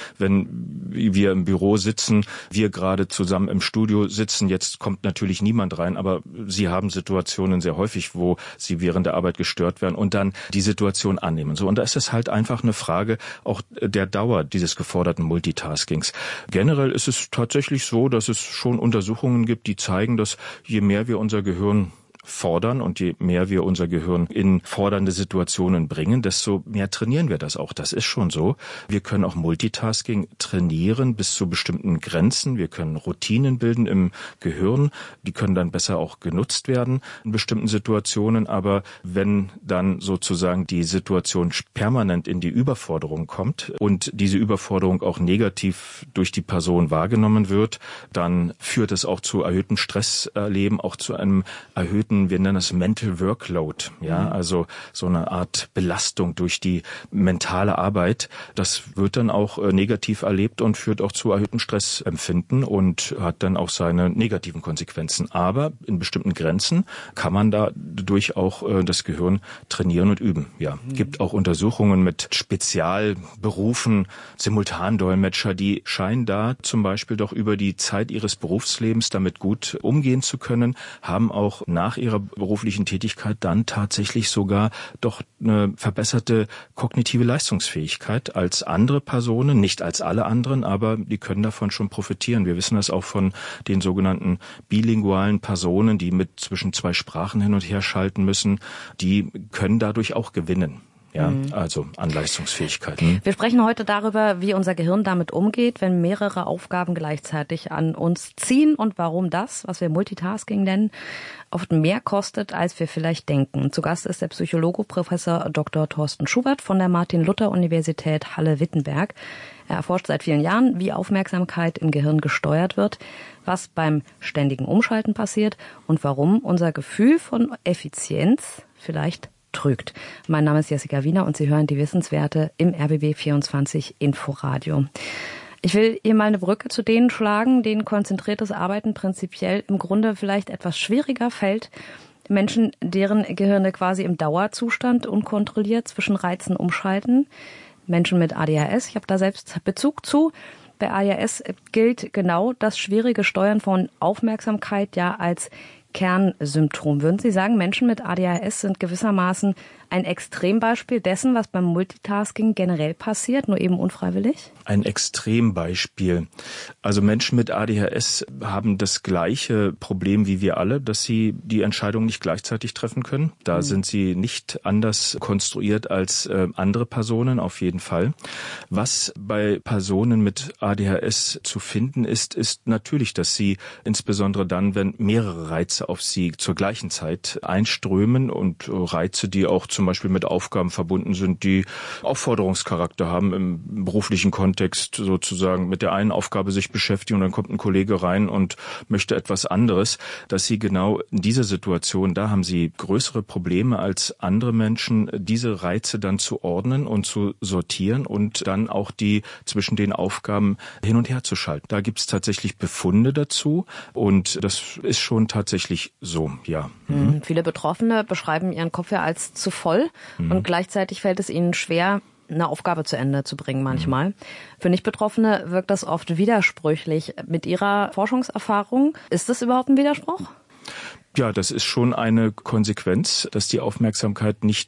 Speaker 13: wir im Büro sitzen, wir gerade zusammen im Studio sitzen, jetzt kommt natürlich niemand rein, aber Sie haben Situationen sehr häufig, wo Sie während der Arbeit gestört werden und dann die Situation annehmen. So, und da ist es halt einfach eine Frage auch der Dauer dieses geforderten Multitaskings. Generell ist es tatsächlich so, dass es schon Untersuchungen gibt, die zeigen, dass je mehr wir unser Gehirn fordern und je mehr wir unser Gehirn in fordernde Situationen bringen, desto mehr trainieren wir das auch. Das ist schon so. Wir können auch Multitasking trainieren bis zu bestimmten Grenzen. Wir können Routinen bilden im Gehirn. Die können dann besser auch genutzt werden in bestimmten Situationen. Aber wenn dann sozusagen die Situation permanent in die Überforderung kommt und diese Überforderung auch negativ durch die Person wahrgenommen wird, dann führt es auch zu erhöhtem Stresserleben, auch zu einem erhöhten, wir nennen es Mental Workload, ja, also so eine Art Belastung durch die mentale Arbeit. Das wird dann auch negativ erlebt und führt auch zu erhöhtem Stressempfinden und hat dann auch seine negativen Konsequenzen. Aber in bestimmten Grenzen kann man dadurch auch das Gehirn trainieren und üben. Ja, gibt auch Untersuchungen mit Spezialberufen, Simultandolmetscher, die scheinen da zum Beispiel doch über die Zeit ihres Berufslebens damit gut umgehen zu können, haben auch nach ihrer beruflichen Tätigkeit dann tatsächlich sogar doch eine verbesserte kognitive Leistungsfähigkeit als andere Personen, nicht als alle anderen, aber die können davon schon profitieren. Wir wissen das auch von den sogenannten bilingualen Personen, die mit zwischen 2 Sprachen hin und her schalten müssen, die können dadurch auch gewinnen. Ja, also an Leistungsfähigkeit.
Speaker 12: Wir sprechen heute darüber, wie unser Gehirn damit umgeht, wenn mehrere Aufgaben gleichzeitig an uns ziehen und warum das, was wir Multitasking nennen, oft mehr kostet, als wir vielleicht denken. Zu Gast ist der Psychologe Professor Dr. Thorsten Schubert von der Martin-Luther-Universität Halle-Wittenberg. Er erforscht seit vielen Jahren, wie Aufmerksamkeit im Gehirn gesteuert wird, was beim ständigen Umschalten passiert und warum unser Gefühl von Effizienz vielleicht trügt. Mein Name ist Jessica Wiener und Sie hören die Wissenswerte im RBB 24 Inforadio. Ich will hier mal eine Brücke zu denen schlagen, denen konzentriertes Arbeiten prinzipiell im Grunde vielleicht etwas schwieriger fällt. Menschen, deren Gehirne quasi im Dauerzustand unkontrolliert zwischen Reizen umschalten. Menschen mit ADHS, ich habe da selbst Bezug zu. Bei ADHS gilt genau das schwierige Steuern von Aufmerksamkeit ja als Kernsymptom. Würden Sie sagen, Menschen mit ADHS sind gewissermaßen ein Extrembeispiel dessen, was beim Multitasking generell passiert, nur eben unfreiwillig?
Speaker 13: Ein Extrembeispiel. Also Menschen mit ADHS haben das gleiche Problem wie wir alle, dass sie die Entscheidung nicht gleichzeitig treffen können. Da sind sie nicht anders konstruiert als andere Personen, auf jeden Fall. Was bei Personen mit ADHS zu finden ist, ist natürlich, dass sie insbesondere dann, wenn mehrere Reize auf sie zur gleichen Zeit einströmen und Reize, die auch zum Beispiel mit Aufgaben verbunden sind, die Aufforderungscharakter haben im beruflichen Kontext, sozusagen mit der einen Aufgabe sich beschäftigen und dann kommt ein Kollege rein und möchte etwas anderes, dass sie genau in dieser Situation, da haben sie größere Probleme als andere Menschen, diese Reize dann zu ordnen und zu sortieren und dann auch die zwischen den Aufgaben hin und her zu schalten. Da gibt es tatsächlich Befunde dazu und das ist schon tatsächlich so, ja.
Speaker 12: Viele Betroffene beschreiben ihren Kopf ja als zu voll und gleichzeitig fällt es ihnen schwer, eine Aufgabe zu Ende zu bringen manchmal. Für Nicht-Betroffene wirkt das oft widersprüchlich. Mit Ihrer Forschungserfahrung, ist das überhaupt ein Widerspruch?
Speaker 13: Ja, das ist schon eine Konsequenz, dass die Aufmerksamkeit nicht